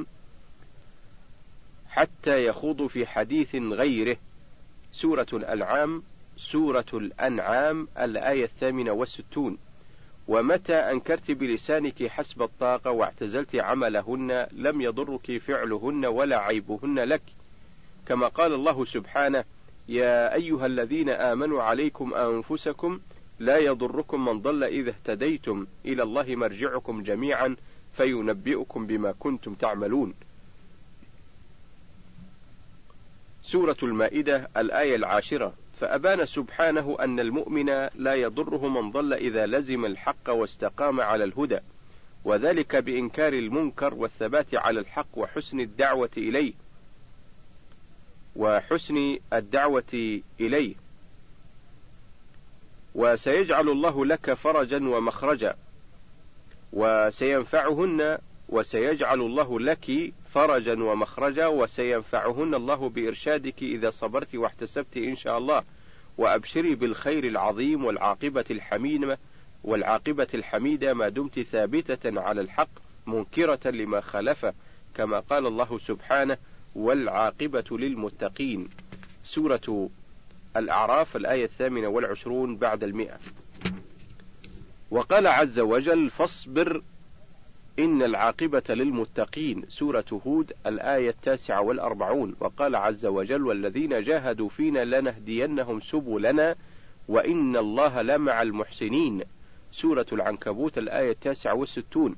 حتى يخوضوا في حديث غيره. سورة الأنعام سورة الأنعام الآية الثامنة والستون. ومتى أنكرت بلسانك حسب الطاقة واعتزلت عملهن لم يضرك فعلهن ولا عيبهن لك، كما قال الله سبحانه: يا أيها الذين آمنوا عليكم أنفسكم لا يضركم من ضل إذا اهتديتم إلى الله مرجعكم جميعا فينبئكم بما كنتم تعملون. سورة المائدة الآية العاشرة. فأبان سبحانه أن المؤمن لا يضره من ضل إذا لزم الحق واستقام على الهدى، وذلك بإنكار المنكر والثبات على الحق وحسن الدعوة إليه وحسن الدعوة إليه وسيجعل الله لك فرجا ومخرجا، وسينفعهن وسيجعل الله لك فرجا ومخرجا وسينفعهن الله بإرشادك إذا صبرت واحتسبت إن شاء الله، وأبشري بالخير العظيم والعاقبة الحميدة والعاقبة الحميدة ما دمت ثابتة على الحق منكرة لما خلفه، كما قال الله سبحانه: والعاقبة للمتقين. سورة الأعراف الآية الثامنة والعشرون بعد المئة. وقال عز وجل: فاصبر إن العاقبة للمتقين. سورة هود الآية التاسعة والأربعون. وقال عز وجل: والذين جاهدوا فينا لنهدينهم سبلنا وإن الله لمع المحسنين. سورة العنكبوت الآية التاسعة والستون.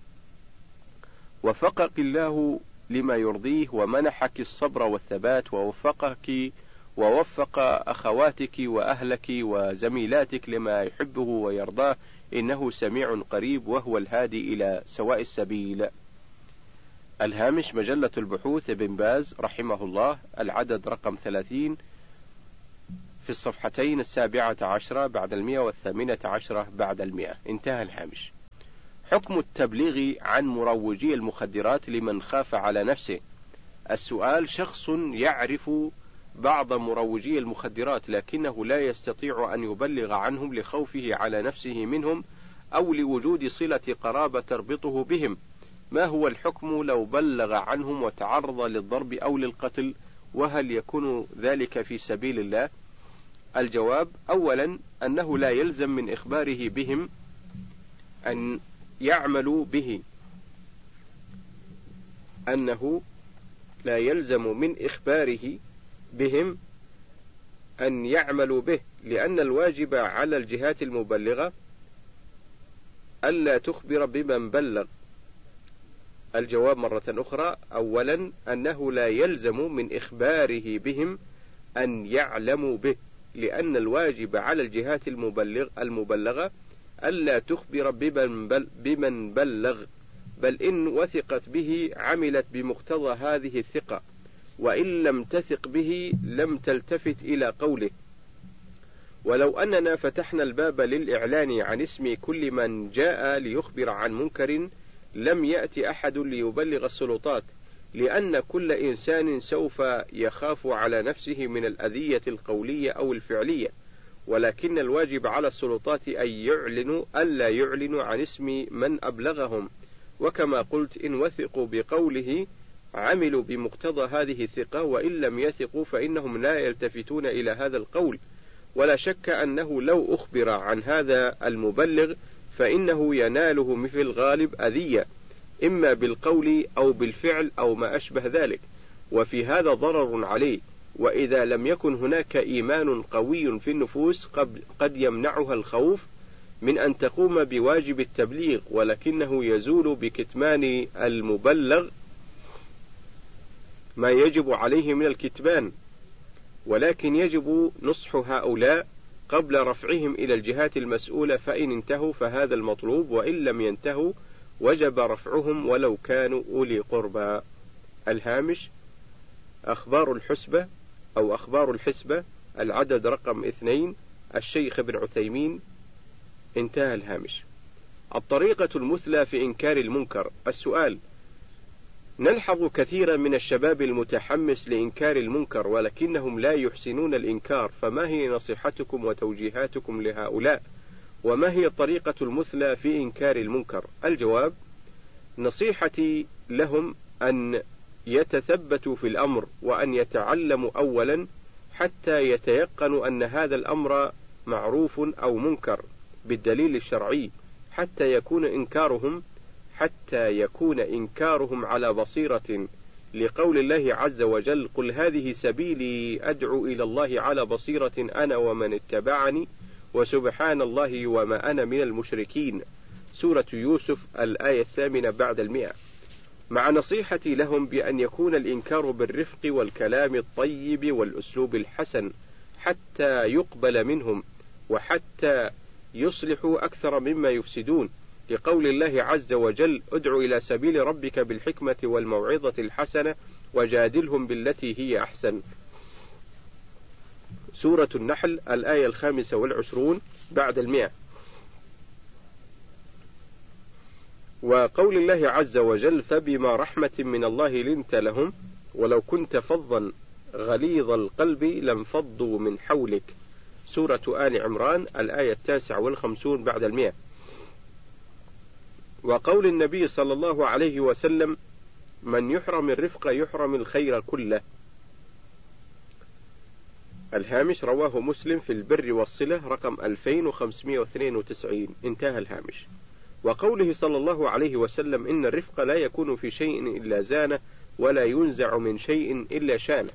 وفقك الله لما يرضيه ومنحك الصبر والثبات، ووفقك ووفق أخواتك وأهلك وزميلاتك لما يحبه ويرضاه، إنه سميع قريب وهو الهادي إلى سواء السبيل. الهامش مجلة البحوث ابن باز رحمه الله، العدد رقم ثلاثين، في الصفحتين السابعة عشرة بعد المئة والثامنة عشرة بعد المئة. انتهى الهامش. حكم التبليغ عن مروجي المخدرات لمن خاف على نفسه. السؤال: شخص يعرف بعض مروجي المخدرات لكنه لا يستطيع أن يبلغ عنهم لخوفه على نفسه منهم أو لوجود صلة قرابة تربطه بهم، ما هو الحكم لو بلغ عنهم وتعرض للضرب أو للقتل، وهل يكون ذلك في سبيل الله؟ الجواب: أولا أنه لا يلزم من إخباره بهم أن يعملوا به أنه لا يلزم من إخباره بهم أن يعملوا به، لأن الواجب على الجهات المبلغة ألا تخبر بمن بلغ. الجواب مرة أخرى: أولا أنه لا يلزم من إخباره بهم أن يعلموا به، لأن الواجب على الجهات المبلغ المبلغة ألا تخبر بمن بلغ، بل إن وثقت به عملت بمقتضى هذه الثقة، وإن لم تثق به لم تلتفت إلى قوله. ولو أننا فتحنا الباب للإعلان عن اسم كل من جاء ليخبر عن منكر لم يأتي أحد ليبلغ السلطات، لأن كل إنسان سوف يخاف على نفسه من الأذية القولية أو الفعلية، ولكن الواجب على السلطات أن يعلنوا ألا يعلنوا عن اسم من أبلغهم، وكما قلت إن وثقوا بقوله عملوا بمقتضى هذه الثقة، وإن لم يثقوا فإنهم لا يلتفتون إلى هذا القول. ولا شك أنه لو أخبر عن هذا المبلغ فإنه يناله في الغالب أذية، إما بالقول أو بالفعل أو ما أشبه ذلك، وفي هذا ضرر عليه. وإذا لم يكن هناك إيمان قوي في النفوس قد يمنعها الخوف من أن تقوم بواجب التبليغ، ولكنه يزول بكتمان المبلغ ما يجب عليه من الكتمان، ولكن يجب نصح هؤلاء قبل رفعهم إلى الجهات المسؤولة، فإن انتهوا فهذا المطلوب، وإن لم ينتهوا وجب رفعهم ولو كانوا أولي قربى. الهامش: أخبار الحسبة أو أخبار الحسبة، العدد رقم اثنين، الشيخ ابن عثيمين. انتهى الهامش. الطريقة المثلى في إنكار المنكر. السؤال: نلحظ كثيرا من الشباب المتحمس لإنكار المنكر ولكنهم لا يحسنون الإنكار، فما هي نصيحتكم وتوجيهاتكم لهؤلاء؟ وما هي الطريقة المثلى في إنكار المنكر؟ الجواب: نصيحتي لهم أن يتثبتوا في الأمر، وأن يتعلموا أولا حتى يتيقنوا أن هذا الأمر معروف أو منكر بالدليل الشرعي، حتى يكون إنكارهم حتى يكون إنكارهم على بصيرة، لقول الله عز وجل: قل هذه سبيلي أدعو إلى الله على بصيرة أنا ومن اتبعني وسبحان الله وما أنا من المشركين. سورة يوسف الآية الثامنة بعد المئة. مع نصيحتي لهم بأن يكون الإنكار بالرفق والكلام الطيب والأسلوب الحسن حتى يقبل منهم، وحتى يصلحوا أكثر مما يفسدون، لقول الله عز وجل: ادع إلى سبيل ربك بالحكمة والموعظة الحسنة وجادلهم بالتي هي أحسن. سورة النحل الآية الخامسة والعشرون بعد المئة. وقول الله عز وجل: فبما رحمة من الله لنت لهم ولو كنت فظا غليظ القلب لانفضوا من حولك. سورة آل عمران الآية التاسعة والخمسون بعد المئة. وقول النبي صلى الله عليه وسلم: من يحرم الرفق يحرم الخير كله. الهامش: رواه مسلم في البر والصلة رقم ألفين وخمسمائة واثنين وتسعين. انتهى الهامش. وقوله صلى الله عليه وسلم: إن الرفق لا يكون في شيء إلا زانه ولا ينزع من شيء إلا شانه.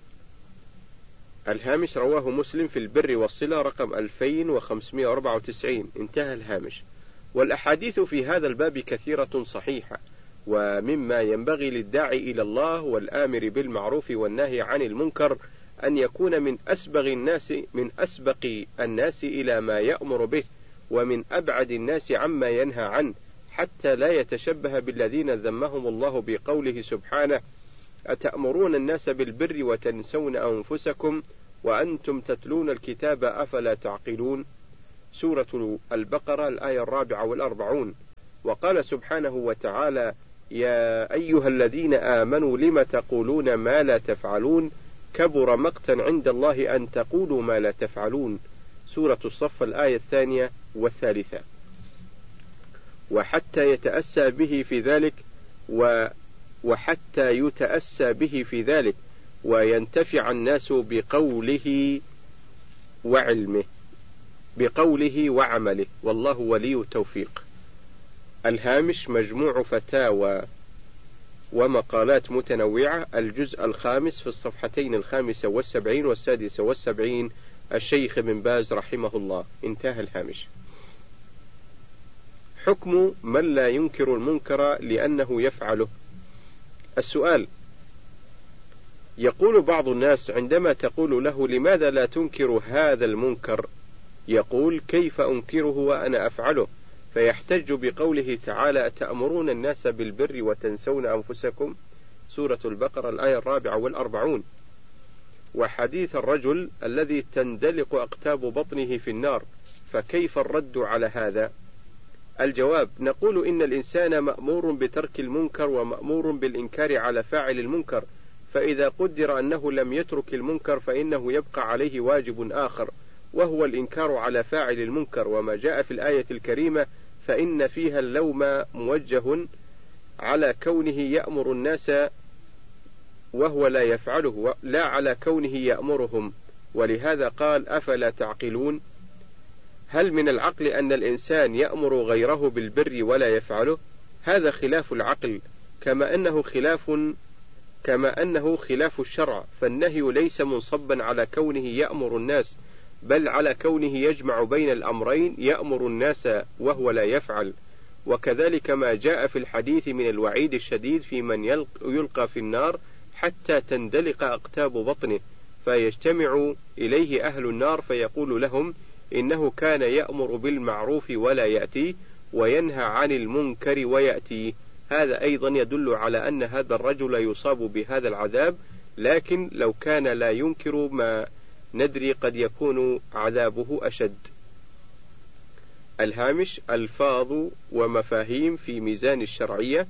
الهامش: رواه مسلم في البر والصلة رقم ألفين وخمسمائة وأربعة وتسعين. انتهى الهامش. والأحاديث في هذا الباب كثيرة صحيحة، ومما ينبغي للداعي إلى الله والآمر بالمعروف والنهي عن المنكر أن يكون من أسبغ الناس من أسبق الناس إلى ما يأمر به، ومن أبعد الناس عما ينهى عنه، حتى لا يتشبه بالذين ذمهم الله بقوله سبحانه: أتأمرون الناس بالبر وتنسون أنفسكم وأنتم تتلون الكتاب أفلا تعقلون، سورة البقرة الآية الرابعة والأربعون. وقال سبحانه وتعالى: يا أيها الذين آمنوا لم تقولون ما لا تفعلون كبر مقتا عند الله أن تقولوا ما لا تفعلون، سورة الصف الآية الثانية والثالثة. وحتى يتأسى به في ذلك و وحتى يتأسى به في ذلك وينتفع الناس بقوله وعلمه بقوله وعمله، والله ولي التوفيق. الهامش: مجموع فتاوى ومقالات متنوعة، الجزء الخامس في الصفحتين الخامسة والسبعين والسادسة والسبعين، الشيخ بن باز رحمه الله. انتهى الهامش. حكم من لا ينكر المنكر لأنه يفعله. السؤال: يقول بعض الناس عندما تقول له لماذا لا تنكر هذا المنكر، يقول كيف أنكره وأنا أفعله، فيحتج بقوله تعالى: تأمرون الناس بالبر وتنسون أنفسكم، سورة البقرة الآية الرابعة والأربعون، وحديث الرجل الذي تندلق أقتاب بطنه في النار، فكيف الرد على هذا؟ الجواب: نقول إن الإنسان مأمور بترك المنكر ومأمور بالإنكار على فاعل المنكر، فإذا قدر أنه لم يترك المنكر فإنه يبقى عليه واجب آخر، وهو الإنكار على فاعل المنكر. وما جاء في الآية الكريمة فإن فيها اللوم موجه على كونه يأمر الناس وهو لا يفعله، لا على كونه يأمرهم، ولهذا قال: أفلا تعقلون. هل من العقل أن الإنسان يأمر غيره بالبر ولا يفعله؟ هذا خلاف العقل، كما أنه خلاف كما أنه خلاف الشرع، فالنهي ليس منصبا على كونه يأمر الناس، بل على كونه يجمع بين الأمرين، يأمر الناس وهو لا يفعل. وكذلك ما جاء في الحديث من الوعيد الشديد في من يلقى في النار حتى تندلق أقتاب بطنه، فيجتمع إليه أهل النار فيقول لهم: إنه كان يأمر بالمعروف ولا يأتي، وينهى عن المنكر ويأتي. هذا أيضا يدل على أن هذا الرجل يصاب بهذا العذاب، لكن لو كان لا ينكر ما ندري قد يكون عذابه أشد. الهامش: ألفاظ ومفاهيم في ميزان الشرعية،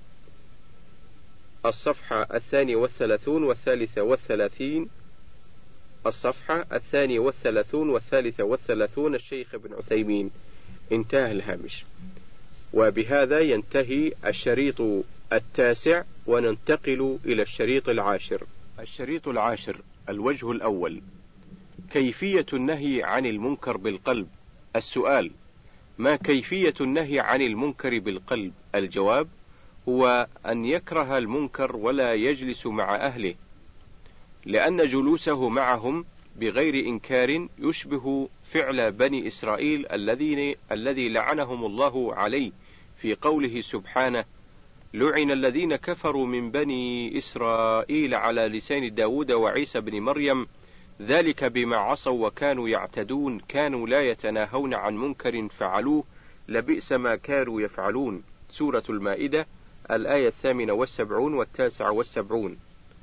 الصفحة الثانية والثلاثون والثالثة والثلاثين الصفحة الثانية والثلاثون والثالثة والثلاثون، الشيخ ابن عثيمين. انتهى الهامش. وبهذا ينتهي الشريط التاسع، وننتقل إلى الشريط العاشر. الشريط العاشر: الوجه الأول، كيفية النهي عن المنكر بالقلب. السؤال: ما كيفية النهي عن المنكر بالقلب؟ الجواب: هو أن يكره المنكر ولا يجلس مع أهله، لأن جلوسه معهم بغير إنكار يشبه فعل بني إسرائيل الذين الذي لعنهم الله عليه في قوله سبحانه: لعن الذين كفروا من بني إسرائيل على لسان داود وعيسى بن مريم، ذلك بما عصوا وكانوا يعتدون، كانوا لا يتناهون عن منكر فعلوه، لبئس ما كانوا يفعلون، سورة المائدة الآية الثامنة والسبعون والتاسعة والسبعون.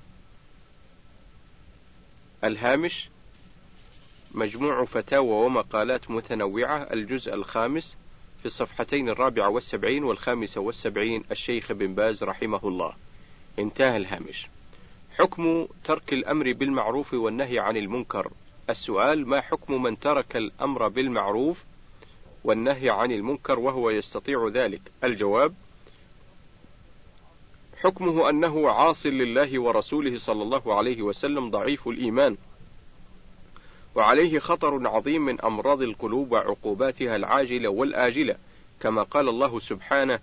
الهامش: مجموع فتاوى ومقالات متنوعة، الجزء الخامس في الصفحتين الرابعة والسبعين والخامسة والسبعين، الشيخ بن باز رحمه الله. انتهى الهامش. حكم ترك الأمر بالمعروف والنهي عن المنكر. السؤال: ما حكم من ترك الأمر بالمعروف والنهي عن المنكر وهو يستطيع ذلك؟ الجواب: حكمه أنه عاص لله ورسوله صلى الله عليه وسلم، ضعيف الإيمان، وعليه خطر عظيم من أمراض القلوب وعقوباتها العاجلة والآجلة، كما قال الله سبحانه: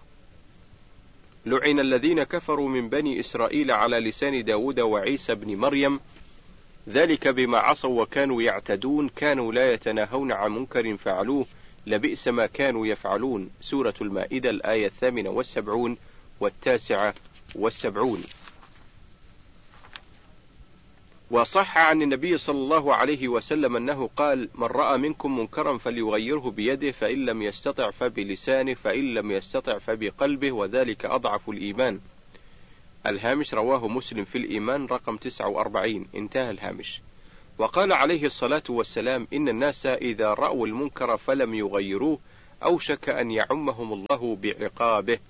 لعن الذين كفروا من بني إسرائيل على لسان داود وعيسى بن مريم، ذلك بما عصوا وكانوا يعتدون، كانوا لا يتناهون عن منكر فعلوه، لبئس ما كانوا يفعلون، سورة المائدة الآية الثامنة والسبعون والتاسعة والسبعون. وصح عن النبي صلى الله عليه وسلم أنه قال: من رأى منكم منكرا فليغيره بيده، فإن لم يستطع فبلسانه، فإن لم يستطع فبقلبه، وذلك أضعف الإيمان. الهامش: رواه مسلم في الإيمان رقم تسعة وأربعين. انتهى الهامش. وقال عليه الصلاة والسلام: إن الناس إذا رأوا المنكر فلم يغيروه أوشك أن يعمهم الله بعقابه.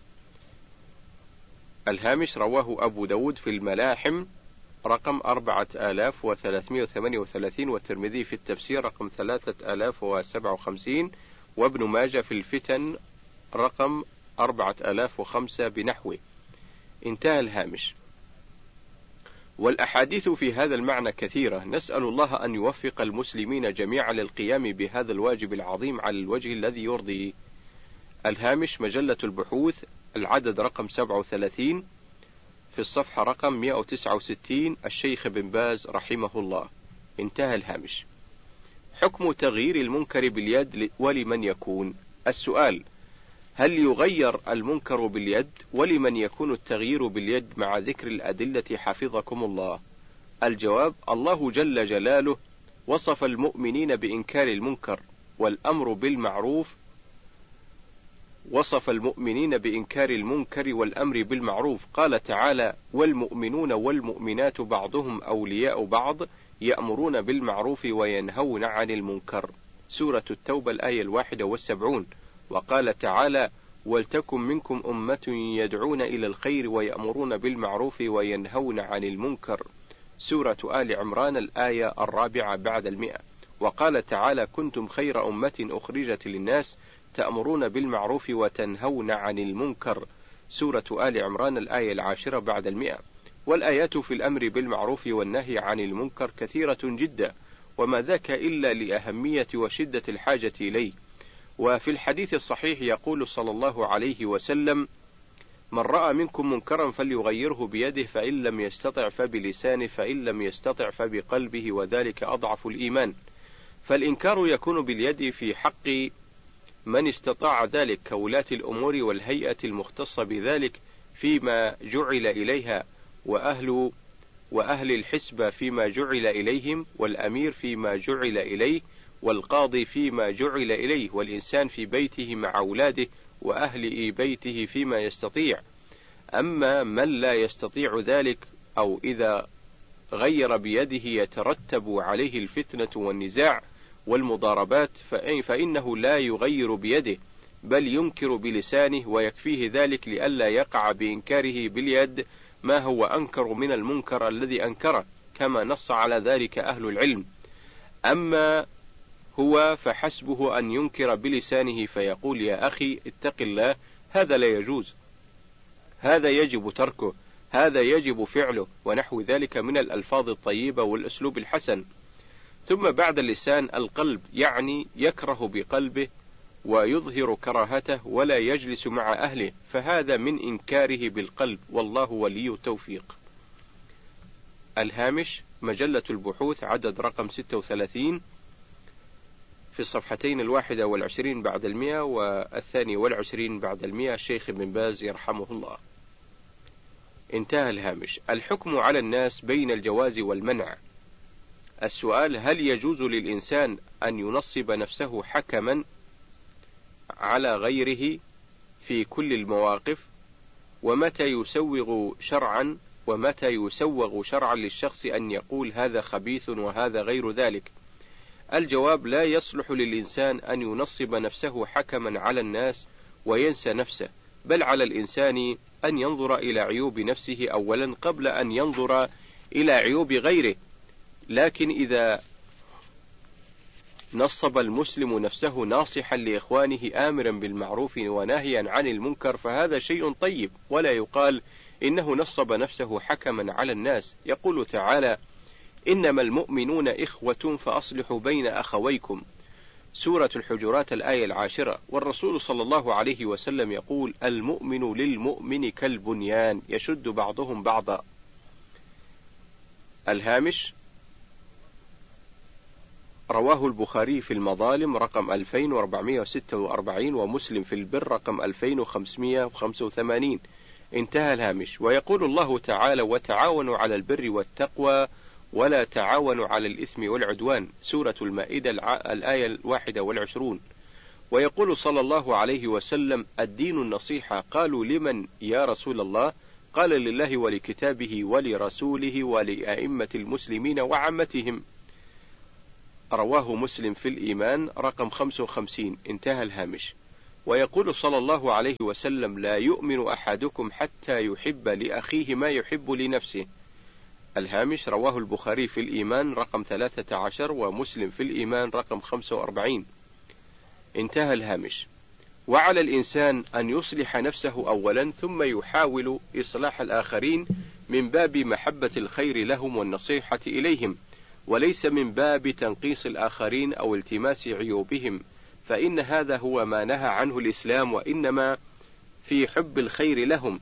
الهامش: رواه أبو داود في الملاحم رقم أربعة آلاف وثلاثمائة وثمانية وثلاثين، والترمذي في التفسير رقم ثلاثة آلاف وسبعة وخمسين، وابن ماجه في الفتن رقم أربعة آلاف وخمسة بنحوه. انتهى الهامش. والأحاديث في هذا المعنى كثيرة، نسأل الله أن يوفق المسلمين جميعا للقيام بهذا الواجب العظيم على الوجه الذي يرضي. الهامش: مجلة البحوث العدد رقم سبعة وثلاثين في الصفحة رقم مئة وتسعة وستين، الشيخ بن باز رحمه الله. انتهى الهامش. حكم تغيير المنكر باليد ولمن يكون؟ السؤال: هل يغير المنكر باليد؟ ولمن يكون التغيير باليد مع ذكر الأدلة حفظكم الله؟ الجواب: الله جل جلاله وصف المؤمنين بإنكار المنكر والأمر بالمعروف وصف المؤمنين بإنكار المنكر والأمر بالمعروف. قال تعالى: والمؤمنون والمؤمنات بعضهم أولياء بعض يأمرون بالمعروف وينهون عن المنكر. سورة التوبة الآية الواحدة والسبعون. وقال تعالى: ولتكن منكم أمة يدعون إلى الخير ويأمرون بالمعروف وينهون عن المنكر. سورة آل عمران الآية الرابعة بعد المئة. وقال تعالى: كنتم خير أمة أخرجت للناس تأمرون بالمعروف وتنهون عن المنكر. سورة آل عمران الآية العاشرة بعد المئة. والآيات في الأمر بالمعروف والنهي عن المنكر كثيرة جدا، وما ذاك إلا لأهمية وشدة الحاجة إليه. وفي الحديث الصحيح يقول صلى الله عليه وسلم: من رأى منكم منكرا فليغيره بيده، فإن لم يستطع فبلسانه، فإن لم يستطع فبقلبه، وذلك أضعف الإيمان. فالإنكار يكون باليد في حق من استطاع ذلك كولاة الأمور والهيئة المختصة بذلك فيما جعل إليها، وأهل وأهل الحسبة فيما جعل إليهم، والأمير فيما جعل إليه، والقاضي فيما جعل إليه، والإنسان في بيته مع أولاده وأهل بيته فيما يستطيع. أما من لا يستطيع ذلك، أو إذا غير بيده يترتب عليه الفتنة والنزاع والمضاربات، فإنه لا يغير بيده، بل ينكر بلسانه، ويكفيه ذلك لئلا يقع بإنكاره باليد ما هو أنكر من المنكر الذي أنكره، كما نص على ذلك أهل العلم. أما هو فحسبه أن ينكر بلسانه فيقول: يا أخي اتق الله، هذا لا يجوز، هذا يجب تركه، هذا يجب فعله، ونحو ذلك من الألفاظ الطيبة والأسلوب الحسن. ثم بعد اللسان القلب، يعني يكره بقلبه ويظهر كراهته ولا يجلس مع أهله، فهذا من إنكاره بالقلب، والله ولي التوفيق. الهامش: مجلة البحوث عدد رقم ستة وثلاثين في الصفحتين الواحدة والعشرين بعد المئة والثاني والعشرين بعد المئة، الشيخ بن باز يرحمه الله. انتهى الهامش. الحكم على الناس بين الجواز والمنع. السؤال: هل يجوز للإنسان أن ينصب نفسه حكما على غيره في كل المواقف؟ ومتى يسوغ شرعا ومتى يسوغ شرعا للشخص أن يقول هذا خبيث وهذا غير ذلك؟ الجواب: لا يصلح للإنسان أن ينصب نفسه حكما على الناس وينسى نفسه، بل على الإنسان أن ينظر إلى عيوب نفسه أولا قبل أن ينظر إلى عيوب غيره. لكن إذا نصب المسلم نفسه ناصحا لإخوانه آمرا بالمعروف وناهيا عن المنكر فهذا شيء طيب، ولا يقال إنه نصب نفسه حكما على الناس. يقول تعالى: إنما المؤمنون إخوة فأصلحوا بين أخويكم. سورة الحجرات الآية العاشرة. والرسول صلى الله عليه وسلم يقول: المؤمن للمؤمن كالبنيان يشد بعضهم بعضا. الهامش: رواه البخاري في المظالم رقم ألفين وأربعمائة وستة وأربعين، ومسلم في البر رقم ألفين وخمسمائة وخمسة وثمانين. انتهى الهامش. ويقول الله تعالى: وتعاونوا على البر والتقوى ولا تعاونوا على الإثم والعدوان. سورة المائدة الآية الواحدة والعشرون. ويقول صلى الله عليه وسلم: الدين النصيحة. قالوا: لمن يا رسول الله؟ قال: لله ولكتابه ولرسوله ولأئمة المسلمين وعامتهم. رواه مسلم في الإيمان رقم خمسة وخمسين. انتهى الهامش. ويقول صلى الله عليه وسلم: لا يؤمن أحدكم حتى يحب لأخيه ما يحب لنفسه. الهامش. رواه البخاري في الإيمان رقم ثلاثة عشر ومسلم في الإيمان رقم خمسة وأربعين. انتهى الهامش. وعلى الإنسان أن يصلح نفسه أولا ثم يحاول إصلاح الآخرين من باب محبة الخير لهم والنصيحة إليهم، وليس من باب تنقيص الآخرين أو التماس عيوبهم، فإن هذا هو ما نهى عنه الإسلام، وإنما في حب الخير لهم.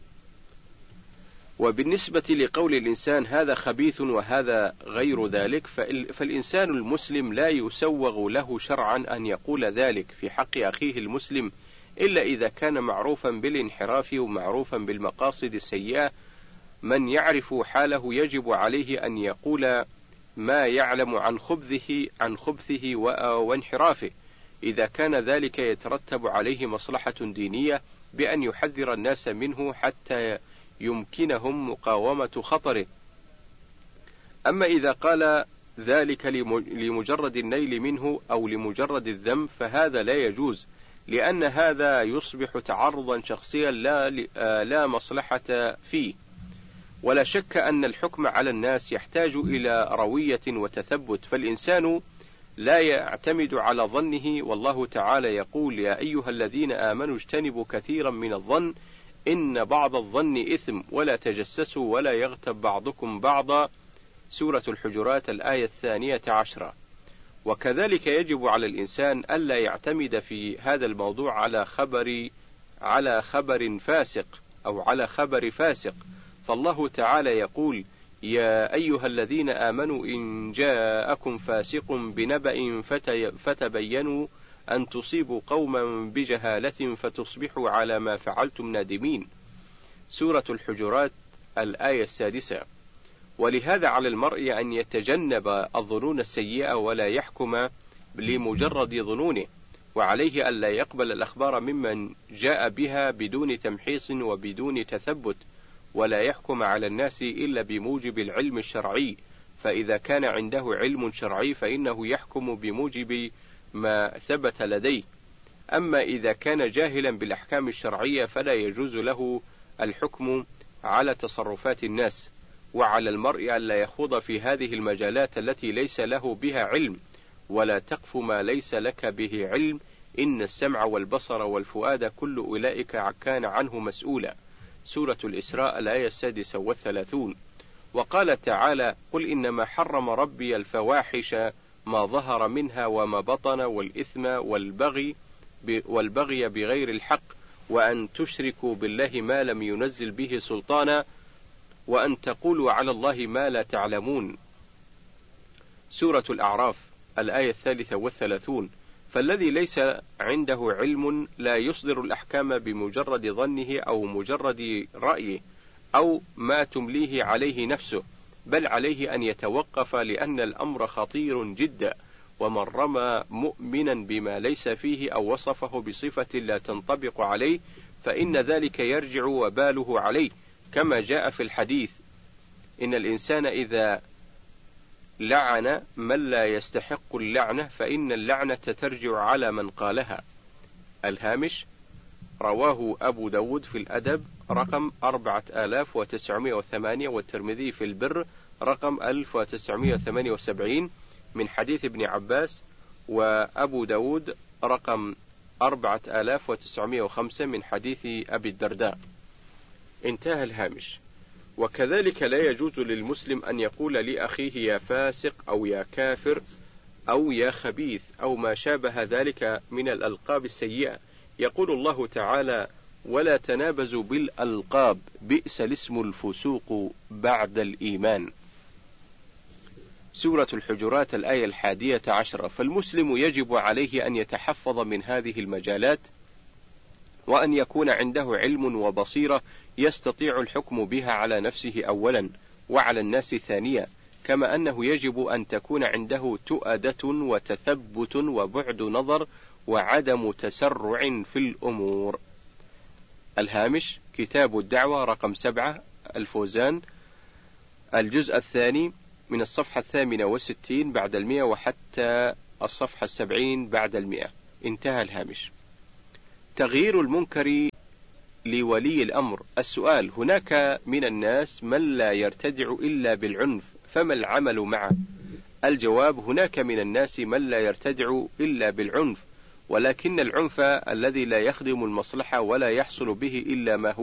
وبالنسبة لقول الإنسان هذا خبيث وهذا غير ذلك، فالإنسان المسلم لا يسوغ له شرعا أن يقول ذلك في حق أخيه المسلم، إلا إذا كان معروفا بالانحراف ومعروفا بالمقاصد السيئة. من يعرف حاله يجب عليه أن يقول ما يعلم عن خبثه عن خبثه وانحرافه، إذا كان ذلك يترتب عليه مصلحة دينية، بأن يحذر الناس منه حتى يمكنهم مقاومة خطره. أما إذا قال ذلك لمجرد النيل منه أو لمجرد الذم فهذا لا يجوز، لأن هذا يصبح تعرضا شخصيا لا, لا مصلحة فيه. ولا شك أن الحكم على الناس يحتاج إلى روية وتثبت، فالإنسان لا يعتمد على ظنه، والله تعالى يقول: يا أيها الذين آمنوا اجتنبوا كثيرا من الظن إن بعض الظن إثم ولا تجسسوا ولا يغتب بعضكم بعضا. سورة الحجرات الآية الثانية عشرة. وكذلك يجب على الإنسان ألا يعتمد في هذا الموضوع على خبر على خبر فاسق أو على خبر فاسق، فالله تعالى يقول: يا أيها الذين آمنوا إن جاءكم فاسق بنبأ فتبينوا أن تصيبوا قوما بجهالة فتصبحوا على ما فعلتم نادمين. سورة الحجرات الآية السادسة. ولهذا على المرء أن يتجنب الظنون السيئة ولا يحكم لمجرد ظنونه، وعليه ألا يقبل الأخبار ممن جاء بها بدون تمحيص وبدون تثبت، ولا يحكم على الناس إلا بموجب العلم الشرعي، فإذا كان عنده علم شرعي فإنه يحكم بموجب ما ثبت لديه. أما إذا كان جاهلا بالأحكام الشرعية فلا يجوز له الحكم على تصرفات الناس. وعلى المرء ألا يخوض في هذه المجالات التي ليس له بها علم، ولا تقف ما ليس لك به علم، إن السمع والبصر والفؤاد كل أولئك كان عنه مسؤولا. سورة الإسراء الآية السادسة والثلاثون. وقال تعالى: قل إنما حرم ربي الفواحش ما ظهر منها وما بطن والإثم والبغي والبغي بغير الحق وأن تشركوا بالله ما لم ينزل به سلطانا وأن تقولوا على الله ما لا تعلمون. سورة الأعراف الآية الثالثة والثلاثون. فالذي ليس عنده علم لا يصدر الأحكام بمجرد ظنه أو مجرد رأيه أو ما تمليه عليه نفسه، بل عليه أن يتوقف، لأن الأمر خطير جدا، ومن رمى مؤمنا بما ليس فيه أو وصفه بصفة لا تنطبق عليه فإن ذلك يرجع وباله عليه، كما جاء في الحديث: إن الإنسان إذا لعن من لا يستحق اللعنة فإن اللعنة ترجع على من قالها. الهامش. رواه أبو داود في الأدب رقم أربعة آلاف وتسعمائة وثمانية، والترمذي في البر رقم ألف وتسعمائة وثمانية وسبعين من حديث ابن عباس، وأبو داود رقم أربعة آلاف وتسعمائة وخمسة من حديث أبي الدرداء. انتهى الهامش. وكذلك لا يجوز للمسلم أن يقول لأخيه يا فاسق أو يا كافر أو يا خبيث أو ما شابه ذلك من الألقاب السيئة. يقول الله تعالى: ولا تنابزوا بالألقاب بئس الاسم الفسوق بعد الإيمان. سورة الحجرات الآية الحادية عشرة. فالمسلم يجب عليه أن يتحفظ من هذه المجالات، وأن يكون عنده علم وبصيرة يستطيع الحكم بها على نفسه أولا وعلى الناس ثانيا، كما أنه يجب أن تكون عنده تؤدة وتثبت وبعد نظر وعدم تسرع في الأمور. الهامش. كتاب الدعوة رقم سبعة الفوزان الجزء الثاني من الصفحة الثامنة والستين بعد المئة وحتى الصفحة السبعين بعد المئة. انتهى الهامش. تغيير المنكر لولي الأمر. السؤال: هناك من الناس من لا يرتدع إلا بالعنف، فما العمل معه؟ الجواب: هناك من الناس من لا يرتدع إلا بالعنف، ولكن العنف الذي لا يخدم المصلحة ولا يحصل به إلا ما هو